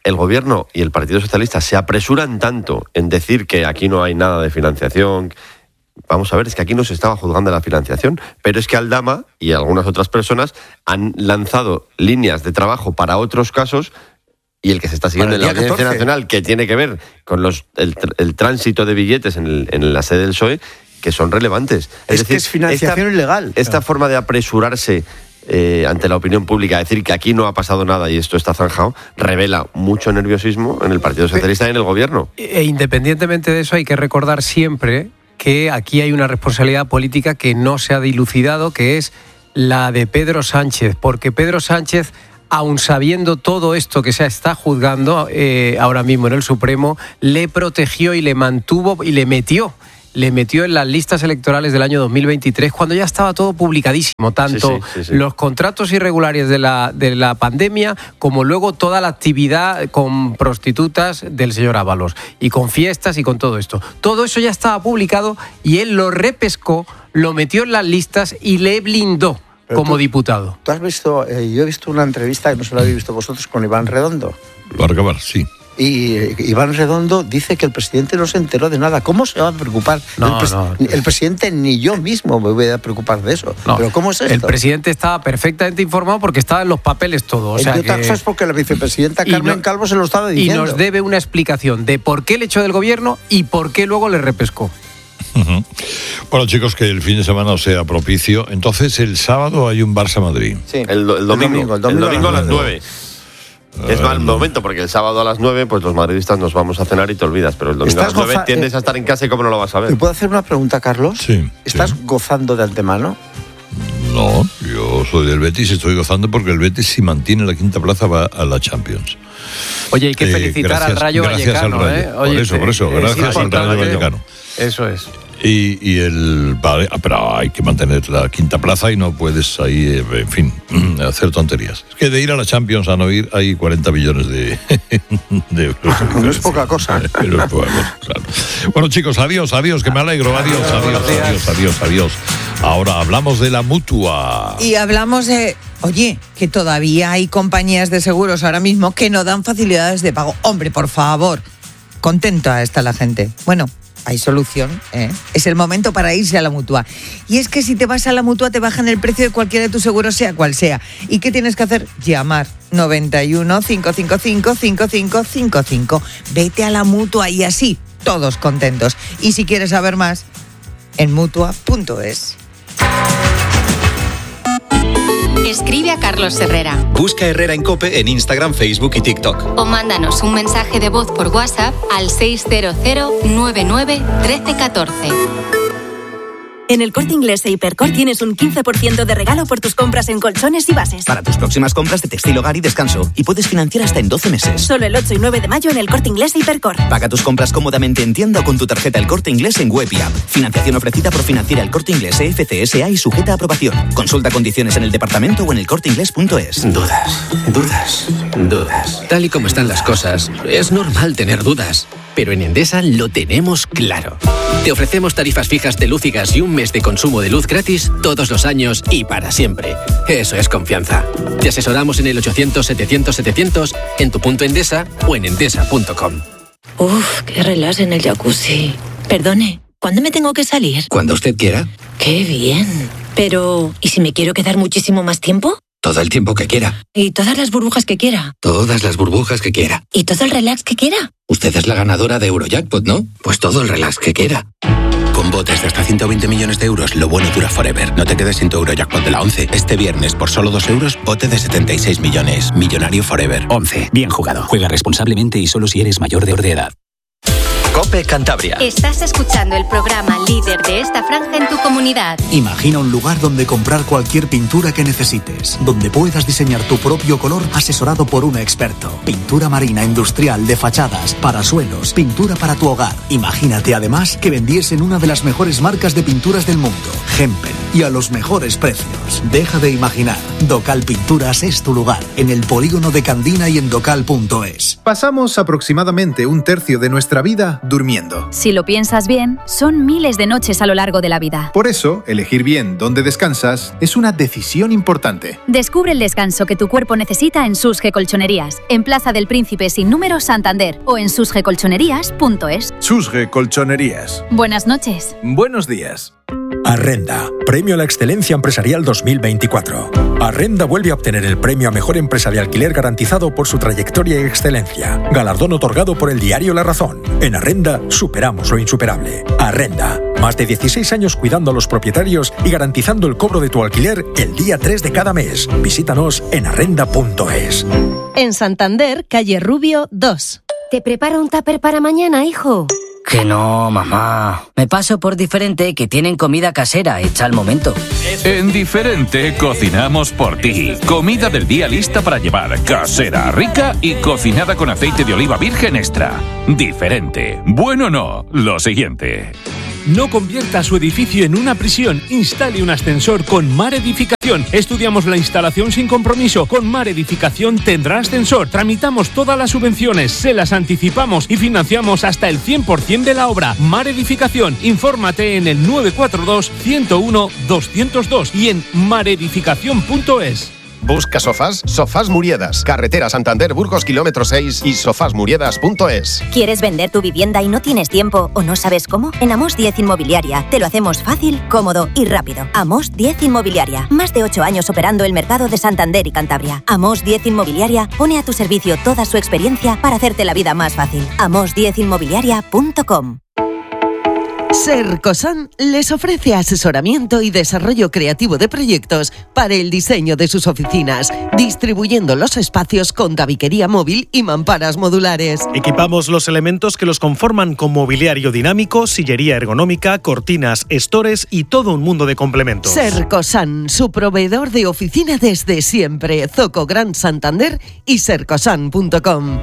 el Gobierno y el Partido Socialista se apresuran tanto en decir que aquí no hay nada de financiación. Vamos a ver, es que aquí no se estaba juzgando la financiación, pero es que Aldama y algunas otras personas han lanzado líneas de trabajo para otros casos, y el que se está siguiendo en la Audiencia Nacional, que tiene que ver con los el, el tránsito de billetes en, el, en la sede del P S O E, que son relevantes. Es, es decir, que es financiación esta, ilegal. Esta claro. forma de apresurarse eh, ante la opinión pública, decir que aquí no ha pasado nada y esto está zanjado, revela mucho nerviosismo en el Partido Socialista y en el Gobierno. E independientemente de eso, hay que recordar siempre que aquí hay una responsabilidad política que no se ha dilucidado, que es la de Pedro Sánchez, porque Pedro Sánchez, aun sabiendo todo esto que se está juzgando eh, ahora mismo en el Supremo, le protegió y le mantuvo y le metió le metió en las listas electorales del año dos mil veintitrés, cuando ya estaba todo publicadísimo, tanto sí, sí, sí, sí. los contratos irregulares de la, de la pandemia, como luego toda la actividad con prostitutas del señor Ábalos, y con fiestas y con todo esto. Todo eso ya estaba publicado y él lo repescó, lo metió en las listas y le blindó Pero como tú, diputado. ¿Tú has visto, eh, yo he visto una entrevista, que no se la habéis visto vosotros, con Iván Redondo? Lo va a acabar, sí. Y Iván Redondo dice que el presidente no se enteró de nada. ¿Cómo se va a preocupar? No, el, pres no. el presidente ni yo mismo me voy a preocupar de eso. No. ¿Pero cómo es esto? El presidente estaba perfectamente informado porque estaba en los papeles todo. O sea Entre otras cosas, porque la vicepresidenta Carmen no, Calvo se lo estaba diciendo. Y nos debe una explicación de por qué le echó del gobierno y por qué luego le repescó. Uh-huh. Bueno, chicos, que el fin de semana sea propicio. Entonces, el sábado hay un Barça-Madrid. Sí. El, el, domingo, el domingo, el domingo, el domingo a las nueve. Es mal momento, porque el sábado a las nueve, pues los madridistas nos vamos a cenar y te olvidas, pero el domingo a las nueve tiendes a estar en casa y cómo no lo vas a ver. ¿Te puedo hacer una pregunta, Carlos? Sí. ¿Estás sí. gozando de antemano? No, yo soy del Betis y estoy gozando porque el Betis, si mantiene la quinta plaza, va a la Champions. Oye, hay que felicitar eh, gracias, al Rayo gracias Vallecano, al Rayo. ¿eh? Oye, por eso, por eso, gracias al Rayo Vallecano. Eso es. Y, y el vale, pero hay que mantener la quinta plaza y no puedes ahí, en fin, hacer tonterías. Es que de ir a la Champions a no ir hay cuarenta millones de, de euros. No es poca cosa. Pero es poca cosa, claro. Bueno, chicos, adiós, adiós, que me alegro. Adiós, adiós, adiós, adiós, adiós. Ahora hablamos de la Mutua. Y hablamos de, oye, que todavía hay compañías de seguros ahora mismo que no dan facilidades de pago. Hombre, por favor, contenta está la gente. Bueno, hay solución, ¿eh? Es el momento para irse a la Mutua. Y es que si te vas a la Mutua te bajan el precio de cualquiera de tus seguros, sea cual sea. ¿Y qué tienes que hacer? Llamar noventa y uno, cinco cinco cinco, cinco cinco cinco cinco. Vete a la Mutua y así, todos contentos. Y si quieres saber más, en mutua punto es. Escribe a Carlos Herrera. Busca Herrera en COPE en Instagram, Facebook y TikTok. O mándanos un mensaje de voz por WhatsApp al seis cero cero, nueve nueve, uno tres uno cuatro. En El Corte Inglés e Hipercor tienes un quince por ciento de regalo por tus compras en colchones y bases. Para tus próximas compras de textil, hogar y descanso. Y puedes financiar hasta en doce meses. Solo el ocho y nueve de mayo en El Corte Inglés e Hipercor. Paga tus compras cómodamente en tienda o con tu tarjeta El Corte Inglés en web y app. Financiación ofrecida por Financiera El Corte Inglés E F C S A y sujeta a aprobación. Consulta condiciones en el departamento o en el corte inglés punto es. Dudas, dudas, dudas. Tal y como están las cosas, es normal tener dudas. Pero en Endesa lo tenemos claro. Te ofrecemos tarifas fijas de luz y gas y un mes de consumo de luz gratis todos los años y para siempre. Eso es confianza. Te asesoramos en el ochocientos, setecientos, setecientos, en tu punto Endesa o en endesa punto com. Uf, qué relax en el jacuzzi. Perdone, ¿cuándo me tengo que salir? Cuando usted quiera. Qué bien. Pero, ¿y si me quiero quedar muchísimo más tiempo? Todo el tiempo que quiera. ¿Y todas las burbujas que quiera? Todas las burbujas que quiera. ¿Y todo el relax que quiera? Usted es la ganadora de Eurojackpot, ¿no? Pues todo el relax que quiera. Con botes de hasta ciento veinte millones de euros, lo bueno dura forever. No te quedes sin tu Eurojackpot de la once. Este viernes, por solo dos euros, bote de setenta y seis millones. Millonario forever. once. Bien jugado. Juega responsablemente y solo si eres mayor de edad. COPE Cantabria. Estás escuchando el programa líder de esta franja en tu comunidad. Imagina un lugar donde comprar cualquier pintura que necesites, donde puedas diseñar tu propio color asesorado por un experto. Pintura marina, industrial, de fachadas, para suelos, pintura para tu hogar. Imagínate además que vendiesen una de las mejores marcas de pinturas del mundo, Hempel, y a los mejores precios. Deja de imaginar. Docal Pinturas es tu lugar, en el polígono de Candina y en docal punto es. Pasamos aproximadamente un tercio de nuestra vida durmiendo. Si lo piensas bien, son miles de noches a lo largo de la vida. Por eso, elegir bien dónde descansas es una decisión importante. Descubre el descanso que tu cuerpo necesita en Susge Colchonerías, en Plaza del Príncipe sin número Santander o en susge colchonerías punto es. Susge Colchonerías. Buenas noches. Buenos días. Arrenda, Premio a la Excelencia Empresarial dos mil veinticuatro. Arrenda vuelve a obtener el premio a Mejor Empresa de Alquiler garantizado por su trayectoria y excelencia. Galardón otorgado por el diario La Razón. En Arrenda superamos lo insuperable. Arrenda, más de dieciséis años cuidando a los propietarios y garantizando el cobro de tu alquiler el día tres de cada mes. Visítanos en arrenda punto es. En Santander, calle Rubio dos. ¿Te preparo un tupper para mañana, hijo? Que no, mamá. Me paso por Diferente, que tienen comida casera hecha al momento. En Diferente cocinamos por ti. Comida del día lista para llevar, casera, rica y cocinada con aceite de oliva virgen extra. Diferente. Bueno, no. Lo siguiente. No convierta su edificio en una prisión. Instale un ascensor con Mar Edificación. Estudiamos la instalación sin compromiso. Con Mar Edificación tendrá ascensor. Tramitamos todas las subvenciones, se las anticipamos y financiamos hasta el cien por ciento de la obra. Mar Edificación. Infórmate en el nueve cuatro dos, ciento uno, doscientos dos y en maredificación punto es. Busca sofás, Sofás Muriedas, carretera Santander Burgos kilómetro seis y sofás muriedas punto es. ¿Quieres vender tu vivienda y no tienes tiempo o no sabes cómo? En Amos diez Inmobiliaria te lo hacemos fácil, cómodo y rápido. Amos diez Inmobiliaria, más de ocho años operando el mercado de Santander y Cantabria. Amos diez Inmobiliaria pone a tu servicio toda su experiencia para hacerte la vida más fácil. amos diez inmobiliaria punto com. Sercosan les ofrece asesoramiento y desarrollo creativo de proyectos para el diseño de sus oficinas, distribuyendo los espacios con tabiquería móvil y mamparas modulares. Equipamos los elementos que los conforman con mobiliario dinámico, sillería ergonómica, cortinas, estores y todo un mundo de complementos. Sercosan, su proveedor de oficina desde siempre. Zoco Gran Santander y sercosan punto com.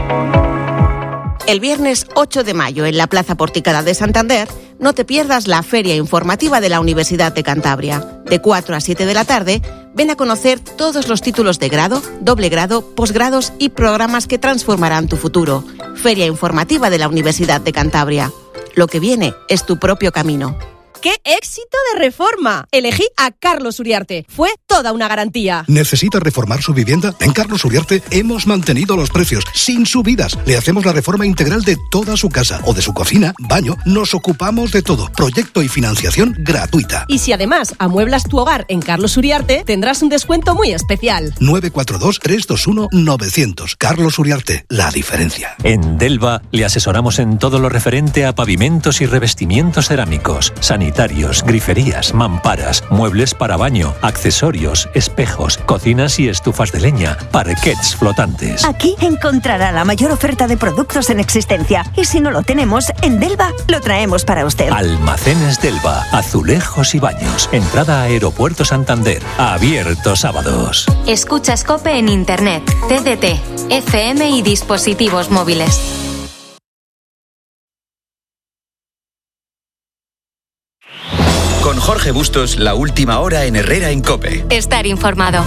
El viernes ocho de mayo, en la Plaza Porticada de Santander, no te pierdas la feria informativa de la Universidad de Cantabria. De cuatro a siete de la tarde, ven a conocer todos los títulos de grado, doble grado, posgrados y programas que transformarán tu futuro. Feria informativa de la Universidad de Cantabria. Lo que viene es tu propio camino. ¡Qué éxito de reforma! Elegí a Carlos Uriarte. Fue toda una garantía. ¿Necesita reformar su vivienda? En Carlos Uriarte hemos mantenido los precios sin subidas. Le hacemos la reforma integral de toda su casa o de su cocina, baño. Nos ocupamos de todo. Proyecto y financiación gratuita. Y si además amueblas tu hogar en Carlos Uriarte, tendrás un descuento muy especial. nueve cuatro dos, tres dos uno, nueve cero cero. Carlos Uriarte, la diferencia. En Delva le asesoramos en todo lo referente a pavimentos y revestimientos cerámicos, sanitarios, griferías, mamparas, muebles para baño, accesorios, espejos, cocinas y estufas de leña, parquets flotantes. Aquí encontrará la mayor oferta de productos en existencia y si no lo tenemos, en Delva lo traemos para usted. Almacenes Delva, azulejos y baños. Entrada a Aeropuerto Santander, abierto sábados. Escuchas COPE en Internet, T D T, F M y dispositivos móviles. Con Jorge Bustos, la última hora en Herrera en COPE. Estar informado.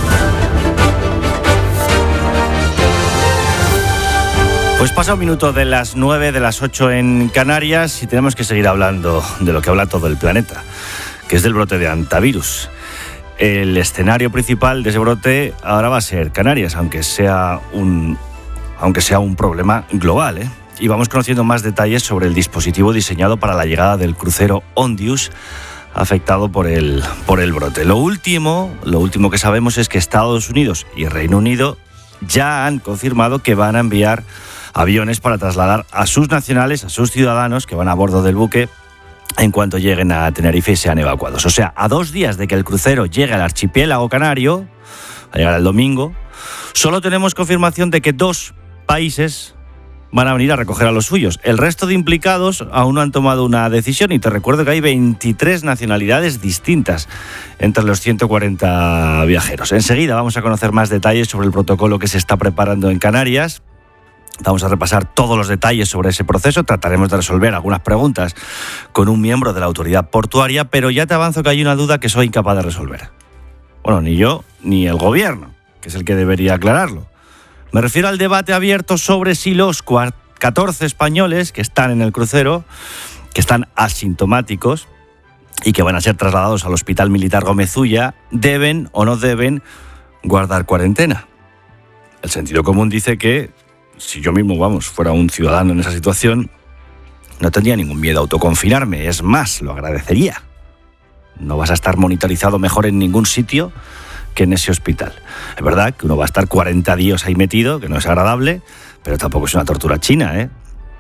Pues pasa un minuto de las nueve, de las ocho en Canarias y tenemos que seguir hablando de lo que habla todo el planeta, que es del brote de hantavirus. El escenario principal de ese brote ahora va a ser Canarias, aunque sea un, aunque sea un problema global, ¿eh? Y vamos conociendo más detalles sobre el dispositivo diseñado para la llegada del crucero Ondius, afectado por el, por el brote. Lo último, lo último que sabemos es que Estados Unidos y Reino Unido ya han confirmado que van a enviar aviones para trasladar a sus nacionales, a sus ciudadanos que van a bordo del buque en cuanto lleguen a Tenerife y sean evacuados. O sea, a dos días de que el crucero llegue al archipiélago canario, a llegar el domingo, solo tenemos confirmación de que dos países van a venir a recoger a los suyos. El resto de implicados aún no han tomado una decisión y te recuerdo que hay veintitrés nacionalidades distintas entre los ciento cuarenta viajeros. Enseguida vamos a conocer más detalles sobre el protocolo que se está preparando en Canarias. Vamos a repasar todos los detalles sobre ese proceso, trataremos de resolver algunas preguntas con un miembro de la autoridad portuaria, pero ya te avanzo que hay una duda que soy incapaz de resolver. Bueno, ni yo ni el gobierno, que es el que debería aclararlo. Me refiero al debate abierto sobre si los catorce españoles que están en el crucero, que están asintomáticos y que van a ser trasladados al Hospital Militar Gómez Ulla, deben o no deben guardar cuarentena. El sentido común dice que si yo mismo, vamos, fuera un ciudadano en esa situación, no tendría ningún miedo a autoconfinarme. Es más, lo agradecería. No vas a estar monitorizado mejor en ningún sitio que en ese hospital. Es verdad que uno va a estar cuarenta días ahí metido, que no es agradable, pero tampoco es una tortura china, ¿eh?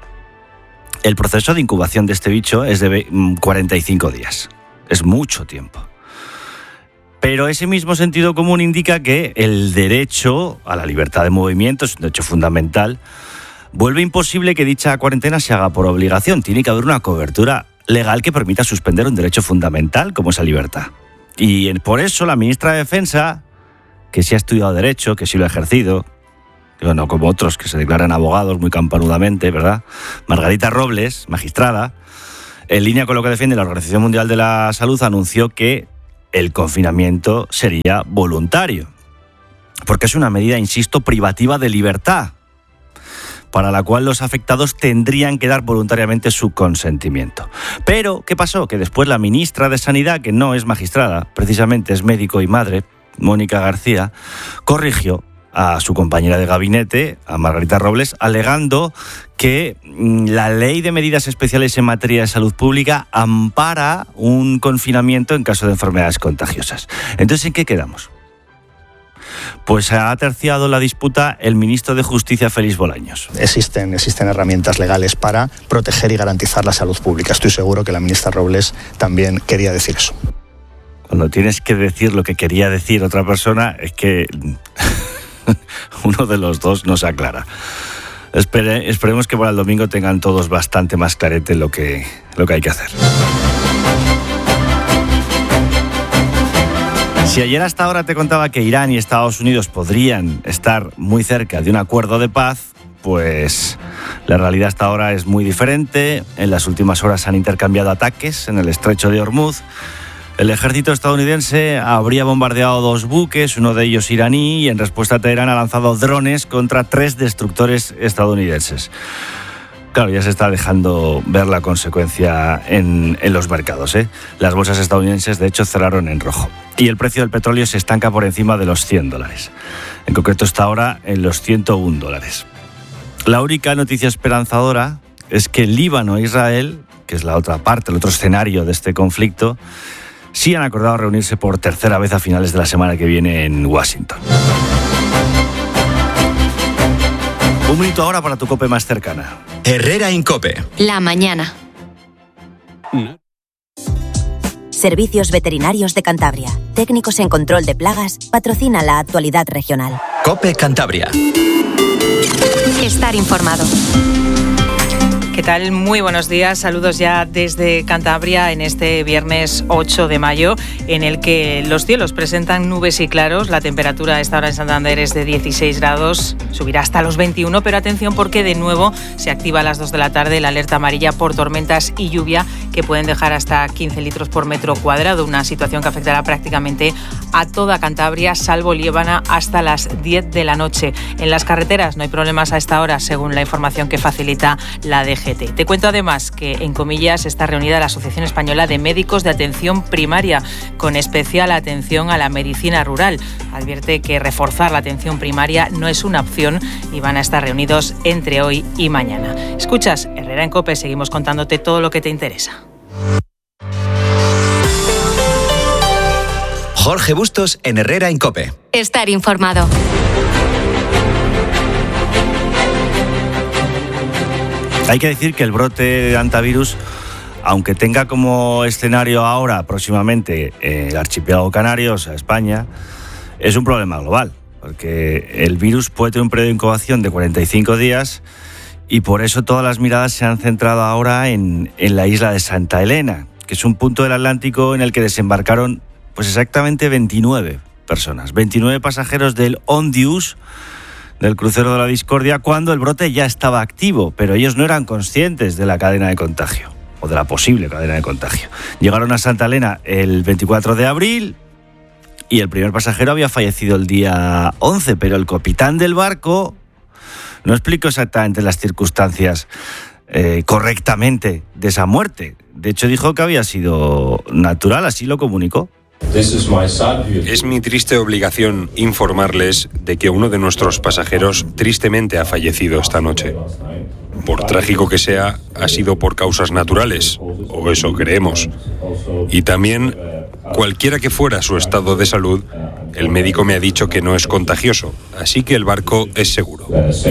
El proceso de incubación de este bicho es de cuarenta y cinco días. Es mucho tiempo. Pero ese mismo sentido común indica que el derecho a la libertad de movimiento es un derecho fundamental. Vuelve imposible que dicha cuarentena se haga por obligación. Tiene que haber una cobertura legal que permita suspender un derecho fundamental como esa libertad. Y por eso la ministra de Defensa, que sí ha estudiado Derecho, que sí lo ha ejercido, bueno, como otros que se declaran abogados muy campanudamente, ¿verdad? Margarita Robles, magistrada, en línea con lo que defiende la Organización Mundial de la Salud, anunció que el confinamiento sería voluntario, porque es una medida, insisto, privativa de libertad, para la cual los afectados tendrían que dar voluntariamente su consentimiento. Pero, ¿qué pasó? Que después la ministra de Sanidad, que no es magistrada, precisamente es médico y madre, Mónica García, corrigió a su compañera de gabinete, a Margarita Robles, alegando que la Ley de Medidas Especiales en materia de salud pública ampara un confinamiento en caso de enfermedades contagiosas. Entonces, ¿en qué quedamos? Pues ha terciado la disputa el ministro de Justicia, Félix Bolaños. Existen, existen herramientas legales para proteger y garantizar la salud pública. Estoy seguro que la ministra Robles también quería decir eso. Cuando tienes que decir lo que quería decir otra persona, es que uno de los dos no se aclara. Espere, esperemos que para el domingo tengan todos bastante más clarete lo que, lo que hay que hacer. Si ayer hasta ahora te contaba que Irán y Estados Unidos podrían estar muy cerca de un acuerdo de paz, pues la realidad hasta ahora es muy diferente. En las últimas horas han intercambiado ataques en el estrecho de Hormuz. El ejército estadounidense habría bombardeado dos buques, uno de ellos iraní, y en respuesta Teherán ha lanzado drones contra tres destructores estadounidenses. Claro, ya se está dejando ver la consecuencia en, en los mercados, ¿eh? Las bolsas estadounidenses, de hecho, cerraron en rojo. Y el precio del petróleo se estanca por encima de los cien dólares. En concreto está ahora en los ciento uno dólares. La única noticia esperanzadora es que Líbano e Israel, que es la otra parte, el otro escenario de este conflicto, sí han acordado reunirse por tercera vez a finales de la semana que viene en Washington. Un minuto ahora para tu COPE más cercana. Herrera Incope. La mañana. Servicios Veterinarios de Cantabria. Técnicos en control de plagas. Patrocina la actualidad regional. COPE Cantabria. Estar informado. ¿Qué tal? Muy buenos días. Saludos ya desde Cantabria en este viernes ocho de mayo, en el que los cielos presentan nubes y claros. La temperatura a esta hora en Santander es de dieciséis grados, subirá hasta los veintiuno, pero atención porque de nuevo se activa a las dos de la tarde la alerta amarilla por tormentas y lluvia que pueden dejar hasta quince litros por metro cuadrado, una situación que afectará prácticamente a toda Cantabria, salvo Liébana, hasta las diez de la noche. En las carreteras no hay problemas a esta hora, según la información que facilita la D G T. Te cuento además que en Comillas está reunida la Asociación Española de Médicos de Atención Primaria, con especial atención a la medicina rural. Advierte que reforzar la atención primaria no es una opción y van a estar reunidos entre hoy y mañana. Escuchas Herrera en COPE, seguimos contándote todo lo que te interesa. Jorge Bustos en Herrera en COPE. Estar informado. Hay que decir que el brote de hantavirus, aunque tenga como escenario ahora, próximamente, eh, el archipiélago canario, o sea, España, es un problema global, porque el virus puede tener un periodo de incubación de cuarenta y cinco días y por eso todas las miradas se han centrado ahora en, en la isla de Santa Elena, que es un punto del Atlántico en el que desembarcaron pues exactamente veintinueve personas, veintinueve pasajeros del Ondius, del crucero de la Discordia, cuando el brote ya estaba activo, pero ellos no eran conscientes de la cadena de contagio, o de la posible cadena de contagio. Llegaron a Santa Elena el veinticuatro de abril y el primer pasajero había fallecido el día once, pero el capitán del barco no explicó exactamente las circunstancias eh, correctamente de esa muerte. De hecho, dijo que había sido natural, así lo comunicó. Es mi triste obligación informarles de que uno de nuestros pasajeros tristemente ha fallecido esta noche. Por trágico que sea, ha sido por causas naturales, o eso creemos. Y también, cualquiera que fuera su estado de salud, el médico me ha dicho que no es contagioso, así que el barco es seguro.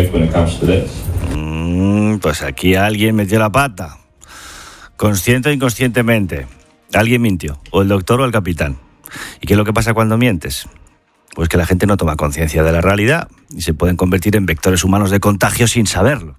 Mm, pues aquí alguien metió la pata. Consciente o inconscientemente. Alguien mintió, o el doctor o el capitán. ¿Y qué es lo que pasa cuando mientes? Pues que la gente no toma conciencia de la realidad y se pueden convertir en vectores humanos de contagio sin saberlo.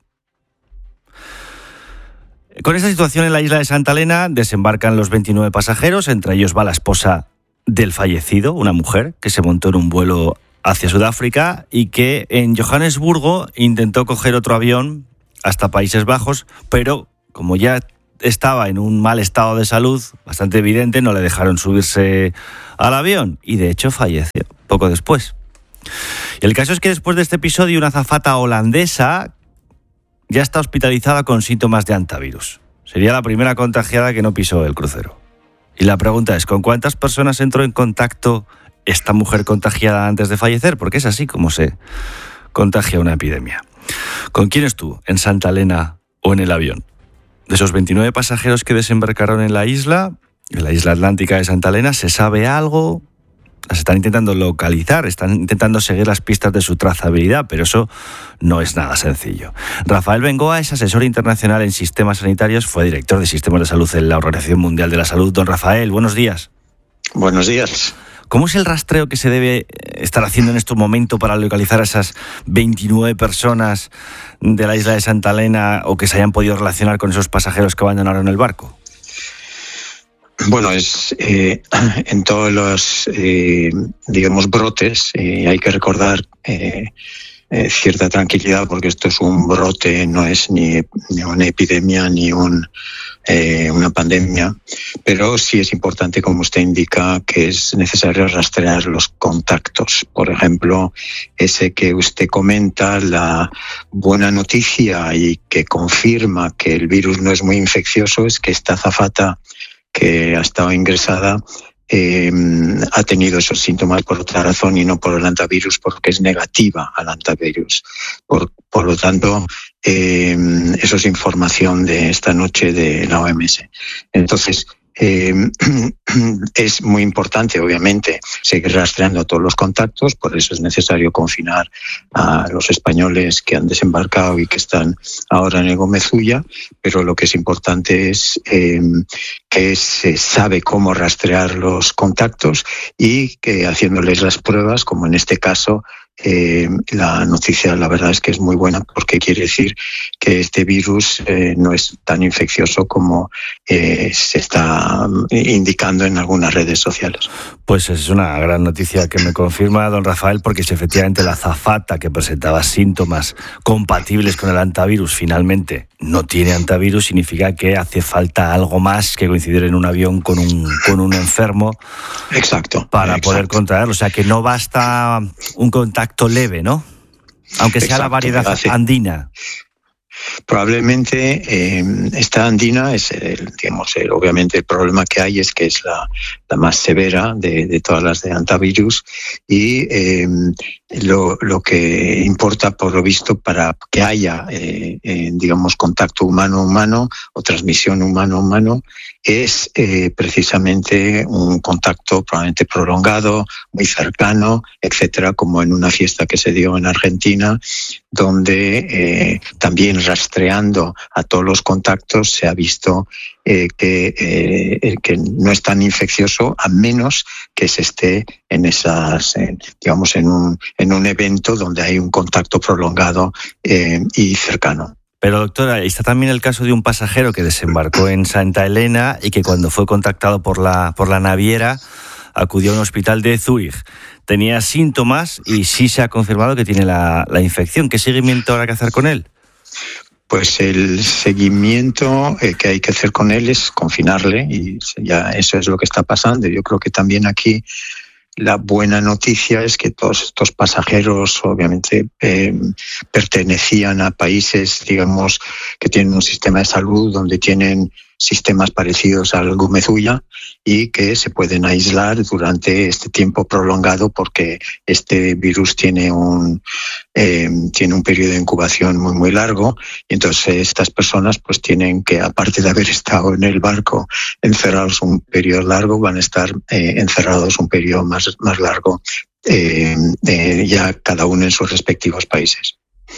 Con esta situación en la isla de Santa Elena desembarcan los veintinueve pasajeros, entre ellos va la esposa del fallecido, una mujer que se montó en un vuelo hacia Sudáfrica y que en Johannesburgo intentó coger otro avión hasta Países Bajos, pero como ya estaba en un mal estado de salud bastante evidente, no le dejaron subirse al avión y de hecho falleció poco después. Y el caso es que después de este episodio una azafata holandesa ya está hospitalizada con síntomas de hantavirus. Sería la primera contagiada que no pisó el crucero. Y la pregunta es, ¿con cuántas personas entró en contacto esta mujer contagiada antes de fallecer? Porque es así como se contagia una epidemia. ¿Con quién estuvo? ¿En Santa Elena o en el avión? De esos veintinueve pasajeros que desembarcaron en la isla, en la isla atlántica de Santa Elena, ¿se sabe algo? Las están intentando localizar, están intentando seguir las pistas de su trazabilidad, pero eso no es nada sencillo. Rafael Bengoa es asesor internacional en sistemas sanitarios, fue director de sistemas de salud en la Organización Mundial de la Salud. Don Rafael, buenos días. Buenos días. ¿Cómo es el rastreo que se debe estar haciendo en este momento para localizar a esas veintinueve personas de la isla de Santa Elena o que se hayan podido relacionar con esos pasajeros que abandonaron el barco? Bueno, es eh, en todos los, eh, digamos, brotes, eh, hay que recordar eh, eh, cierta tranquilidad porque esto es un brote, no es ni, ni una epidemia ni un, eh, una pandemia, pero sí es importante, como usted indica, que es necesario rastrear los contactos. Por ejemplo, ese que usted comenta, la buena noticia y que confirma que el virus no es muy infeccioso es que esta azafata que ha estado ingresada eh, ha tenido esos síntomas por otra razón y no por el hantavirus, porque es negativa al hantavirus. Por, por lo tanto, eh, eso es información de esta noche de la O M S. Entonces, Eh, es muy importante, obviamente, seguir rastreando todos los contactos, por eso es necesario confinar a los españoles que han desembarcado y que están ahora en el Gómez Ulla, pero lo que es importante es eh, que se sabe cómo rastrear los contactos y que haciéndoles las pruebas, como en este caso, Eh, la noticia, la verdad es que es muy buena porque quiere decir que este virus eh, no es tan infeccioso como eh, se está indicando en algunas redes sociales. Pues es una gran noticia que me confirma don Rafael, porque si efectivamente la azafata que presentaba síntomas compatibles con el hantavirus finalmente no tiene hantavirus, significa que hace falta algo más que coincidir en un avión con un, con un enfermo. Exacto. Para exacto. poder contraerlo. O sea que no basta un contacto leve, ¿no? Aunque sea Exacto, la variedad hace... andina. Probablemente eh, esta andina es, el, digamos, el, obviamente el problema que hay es que es la, la más severa de, de todas las de hantavirus y eh, lo, lo que importa, por lo visto, para que haya, eh, eh, digamos, contacto humano-humano o transmisión humano-humano es eh, precisamente un contacto probablemente prolongado, muy cercano, etcétera, como en una fiesta que se dio en Argentina, donde eh, también rastreando a todos los contactos se ha visto eh, que, eh, que no es tan infeccioso a menos que se esté en esas, eh, digamos, en un, en un evento donde hay un contacto prolongado eh, y cercano. Pero doctora, está también el caso de un pasajero que desembarcó en Santa Elena y que cuando fue contactado por la, por la naviera acudió a un hospital de Zúrich. Tenía síntomas y sí se ha confirmado que tiene la, la infección. ¿Qué seguimiento habrá que hacer con él? Pues el seguimiento eh, que hay que hacer con él es confinarle y ya eso es lo que está pasando. Yo creo que también aquí la buena noticia es que todos estos pasajeros obviamente eh, pertenecían a países, digamos, que tienen un sistema de salud donde tienen sistemas parecidos al Gumezuya y que se pueden aislar durante este tiempo prolongado porque este virus tiene un eh, tiene un periodo de incubación muy muy largo y entonces estas personas pues tienen que, aparte de haber estado en el barco encerrados un periodo largo, van a estar eh, encerrados un periodo más, más largo eh, eh, ya cada uno en sus respectivos países.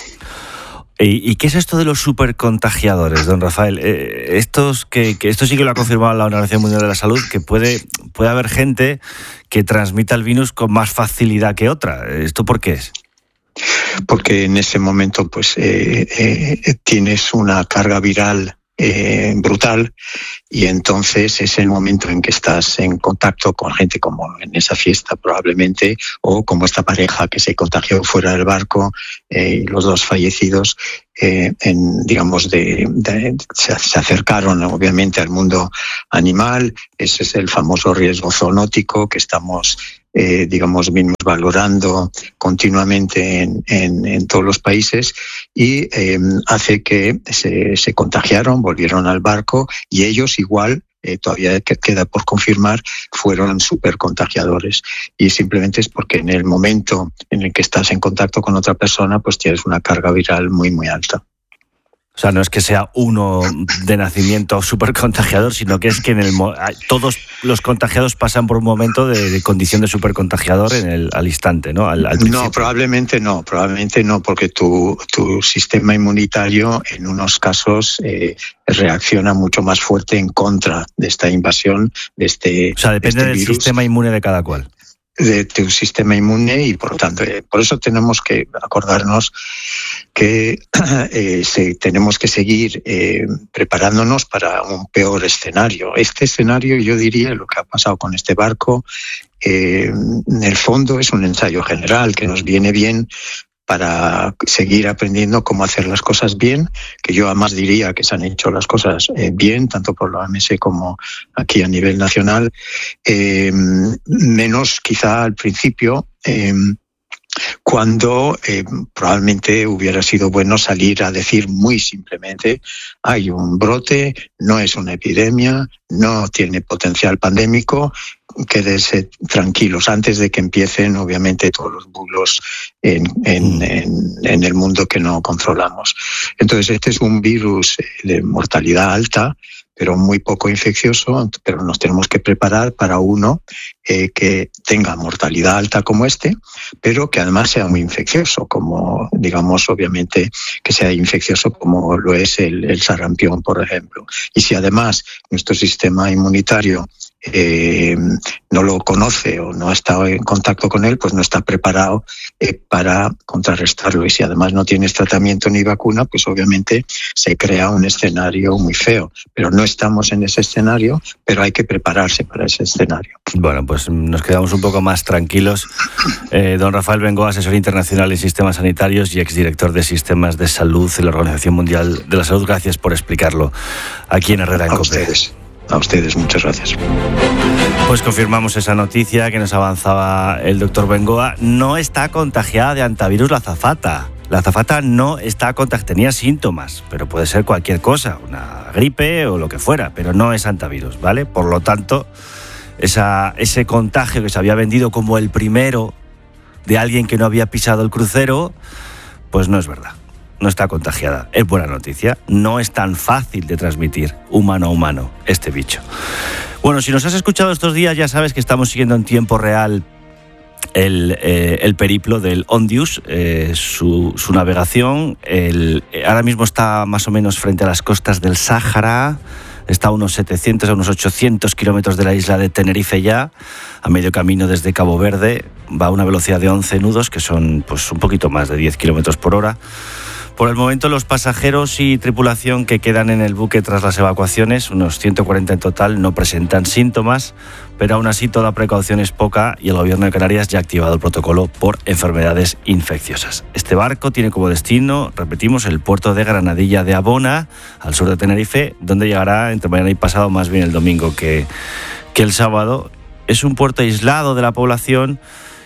¿Y, ¿Y qué es esto de los supercontagiadores, don Rafael? Eh, estos que, que esto sí que lo ha confirmado la Organización Mundial de la Salud, que puede, puede haber gente que transmita el virus con más facilidad que otra. ¿Esto por qué es? Porque en ese momento pues eh, eh, tienes una carga viral Eh, brutal y entonces es el momento en que estás en contacto con gente como en esa fiesta probablemente, o como esta pareja que se contagió fuera del barco eh, y los dos fallecidos eh, en, digamos de, de, se, se acercaron obviamente al mundo animal. Ese es el famoso riesgo zoonótico que estamos Eh, digamos, mismos valorando continuamente en, en, en todos los países y eh, hace que se, se contagiaron, volvieron al barco y ellos igual, eh, todavía queda por confirmar, fueron súper contagiadores. Y simplemente es porque en el momento en el que estás en contacto con otra persona, pues tienes una carga viral muy, muy alta. O sea, no es que sea uno de nacimiento súper contagiador, sino que es que en el todos los contagiados pasan por un momento de, de condición de súper contagiador en el, al instante, ¿no? Al, al no, probablemente no, probablemente no, porque tu, tu sistema inmunitario en unos casos eh, reacciona mucho más fuerte en contra de esta invasión, de este O sea, depende de este del virus. sistema inmune de cada cual. De tu sistema inmune y por lo tanto eh, por eso tenemos que acordarnos que eh, se, tenemos que seguir eh, preparándonos para un peor escenario. Este escenario, yo diría, lo que ha pasado con este barco, eh, en el fondo es un ensayo general que nos viene bien para seguir aprendiendo cómo hacer las cosas bien, que yo además diría que se han hecho las cosas eh, bien, tanto por la O M S como aquí a nivel nacional, eh, menos quizá al principio, eh, cuando eh, probablemente hubiera sido bueno salir a decir muy simplemente hay un brote, no es una epidemia, no tiene potencial pandémico, quédense tranquilos antes de que empiecen obviamente todos los bulos en, en, en, en el mundo que no controlamos. Entonces este es un virus de mortalidad alta, pero muy poco infeccioso, pero nos tenemos que preparar para uno eh, que tenga mortalidad alta como este, pero que además sea muy infeccioso, como digamos obviamente que sea infeccioso como lo es el, el sarampión, por ejemplo. Y si además nuestro sistema inmunitario eh, no lo conoce o no ha estado en contacto con él, pues no está preparado eh, para contrarrestarlo. Y si además no tienes tratamiento ni vacuna, pues obviamente se crea un escenario muy feo. Pero no estamos en ese escenario, pero hay que prepararse para ese escenario. Bueno, pues nos quedamos un poco más tranquilos. Eh, don Rafael Bengoa, asesor internacional en sistemas sanitarios y exdirector de sistemas de salud de la Organización Mundial de la Salud. Gracias por explicarlo aquí en Herrera en A COPE. ustedes. A ustedes, muchas gracias. Pues confirmamos esa noticia que nos avanzaba el doctor Bengoa. No está contagiada de hantavirus la azafata. La azafata no está contagiada, tenía síntomas, pero puede ser cualquier cosa, una gripe o lo que fuera, pero no es hantavirus, ¿vale? Por lo tanto, esa, ese contagio que se había vendido como el primero de alguien que no había pisado el crucero, pues no es verdad. No está contagiada. Es buena noticia. No es tan fácil de transmitir humano a humano este bicho. Bueno, si nos has escuchado estos días ya sabes que estamos siguiendo en tiempo real el, eh, el periplo del Ondius, eh, su, su navegación. El, ahora mismo está más o menos frente a las costas del Sáhara. Está a unos setecientos, a unos ochocientos kilómetros de la isla de Tenerife ya, a medio camino desde Cabo Verde. Va a una velocidad de once nudos, que son pues un poquito más de diez kilómetros por hora. Por el momento, los pasajeros y tripulación que quedan en el buque tras las evacuaciones, unos ciento cuarenta en total, no presentan síntomas, pero aún así toda precaución es poca y el Gobierno de Canarias ya ha activado el protocolo por enfermedades infecciosas. Este barco tiene como destino, repetimos, el puerto de Granadilla de Abona, al sur de Tenerife, donde llegará entre mañana y pasado, más bien el domingo que, que el sábado. es un puerto aislado de la población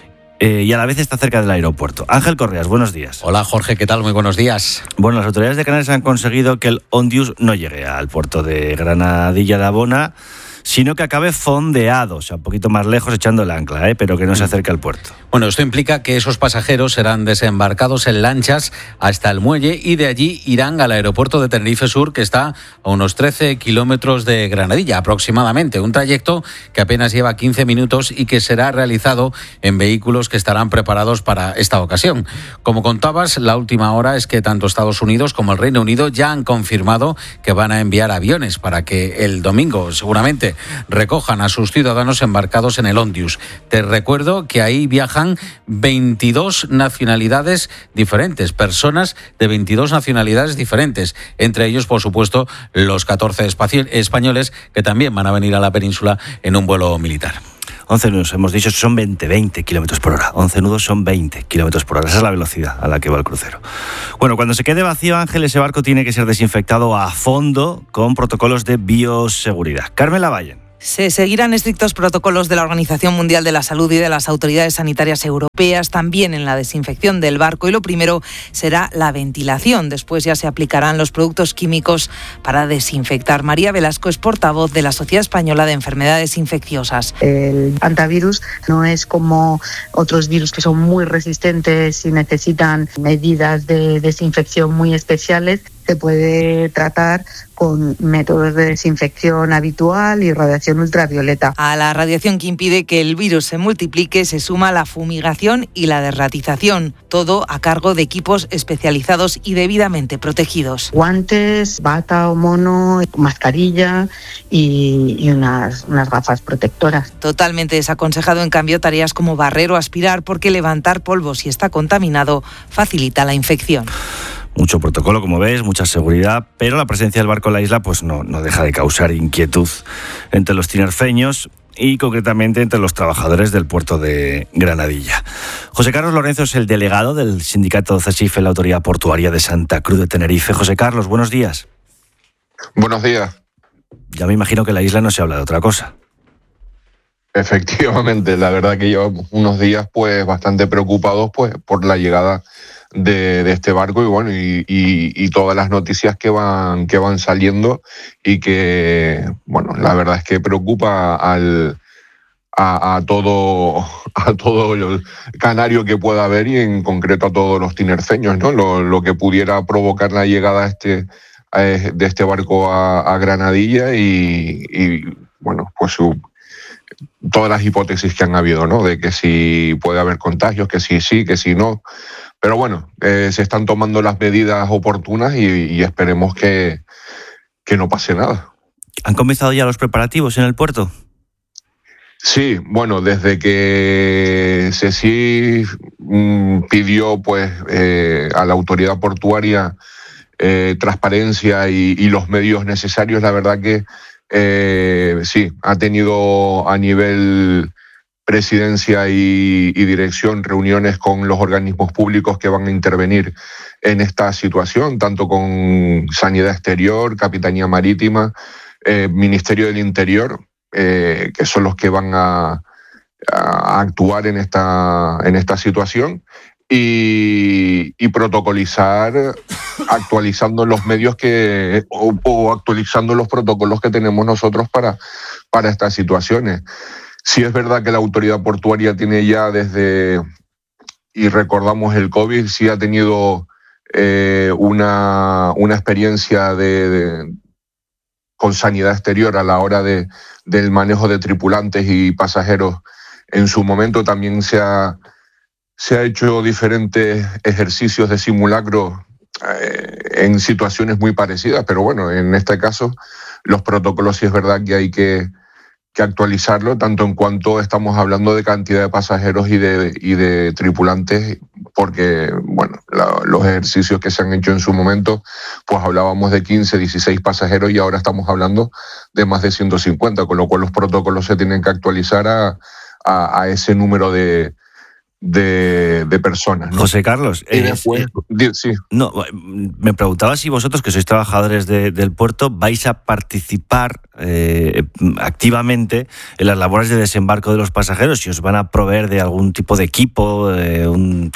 eh, y a la vez está cerca del aeropuerto. Ángel Correas, buenos días. Hola Jorge, ¿qué tal? Muy buenos días. Bueno, las autoridades de Canarias han conseguido que el Ondius no llegue al puerto de Granadilla de Abona, sino que acabe fondeado, o sea, un poquito más lejos echando el ancla, ¿eh? pero que no se acerque al puerto. Bueno, esto implica que esos pasajeros serán desembarcados en lanchas hasta el muelle y de allí irán al aeropuerto de Tenerife Sur, que está a unos trece kilómetros de Granadilla aproximadamente, un trayecto que apenas lleva quince minutos y que será realizado en vehículos que estarán preparados para esta ocasión. Como contabas, la última hora es que tanto Estados Unidos como el Reino Unido ya han confirmado que van a enviar aviones para que el domingo seguramente recojan a sus ciudadanos embarcados en el Ondius. Te recuerdo que ahí viajan veintidós nacionalidades diferentes, personas de veintidós nacionalidades diferentes, entre ellos, por supuesto, los catorce españoles que también van a venir a la península en un vuelo militar. once nudos, hemos dicho que son veinte, veinte kilómetros por hora. once nudos son veinte kilómetros por hora. Esa es la velocidad a la que va el crucero. Bueno, cuando se quede vacío, Ángel, ese barco tiene que ser desinfectado a fondo con protocolos de bioseguridad. Carmen Lavallen. Se seguirán estrictos protocolos de la Organización Mundial de la Salud y de las autoridades sanitarias europeas también en la desinfección del barco, y lo primero será la ventilación. Después ya se aplicarán los productos químicos para desinfectar. María Velasco es portavoz de la Sociedad Española de Enfermedades Infecciosas. El hantavirus no es como otros virus que son muy resistentes y necesitan medidas de desinfección muy especiales. Se puede tratar con métodos de desinfección habitual y radiación ultravioleta. A la radiación que impide que el virus se multiplique se suma la fumigación y la derratización, todo a cargo de equipos especializados y debidamente protegidos. Guantes, bata o mono, mascarilla y, y unas, unas gafas protectoras. Totalmente desaconsejado, en cambio, tareas como barrer o aspirar, porque levantar polvo si está contaminado facilita la infección. Mucho protocolo, como ves, mucha seguridad, pero la presencia del barco en la isla pues no, no deja de causar inquietud entre los tinerfeños y concretamente entre los trabajadores del puerto de Granadilla. José Carlos Lorenzo es el delegado del sindicato CESIF en la Autoridad Portuaria de Santa Cruz de Tenerife. José Carlos, buenos días. Buenos días. Ya me imagino que en la isla no se habla de otra cosa. Efectivamente, la verdad que llevamos unos días pues bastante preocupados pues por la llegada de, de este barco y bueno y, y, y todas las noticias que van que van saliendo y que bueno la verdad es que preocupa al a, a todo a todo el canario que pueda haber y en concreto a todos los tinerfeños, ¿no? Lo, lo que pudiera provocar la llegada a este a, de este barco a, a Granadilla y, y bueno pues su todas las hipótesis que han habido, ¿no? De que si puede haber contagios, que si sí, que si no. Pero bueno, eh, se están tomando las medidas oportunas y, y esperemos que, que no pase nada. ¿Han comenzado ya los preparativos en el puerto? Sí, bueno, desde que CESIF mm, pidió pues eh, a la autoridad portuaria eh, transparencia y, y los medios necesarios, la verdad que Eh, sí, ha tenido a nivel presidencia y, y dirección reuniones con los organismos públicos que van a intervenir en esta situación, tanto con Sanidad Exterior, Capitanía Marítima, eh, Ministerio del Interior, eh, que son los que van a, a actuar en esta, en esta situación. Y, y protocolizar actualizando los medios que o, o actualizando los protocolos que tenemos nosotros para, para estas situaciones. Sí es verdad que la autoridad portuaria tiene ya desde, y recordamos el COVID, sí ha tenido eh, una, una experiencia de, de, con Sanidad Exterior a la hora de, del manejo de tripulantes y pasajeros. En su momento también se ha Se ha hecho diferentes ejercicios de simulacro eh, en situaciones muy parecidas, pero bueno, en este caso los protocolos sí es verdad que hay que, que actualizarlo, tanto en cuanto estamos hablando de cantidad de pasajeros y de, y de tripulantes, porque bueno, la, los ejercicios que se han hecho en su momento, pues hablábamos de quince, dieciséis pasajeros y ahora estamos hablando de más de ciento cincuenta, con lo cual los protocolos se tienen que actualizar a, a, a ese número de de, de personas, ¿no? José Carlos, y eh, después, eh, sí. no, me preguntaba si vosotros, que sois trabajadores de, del puerto, vais a participar eh, activamente en las labores de desembarco de los pasajeros, si os van a proveer de algún tipo de equipo, eh, un,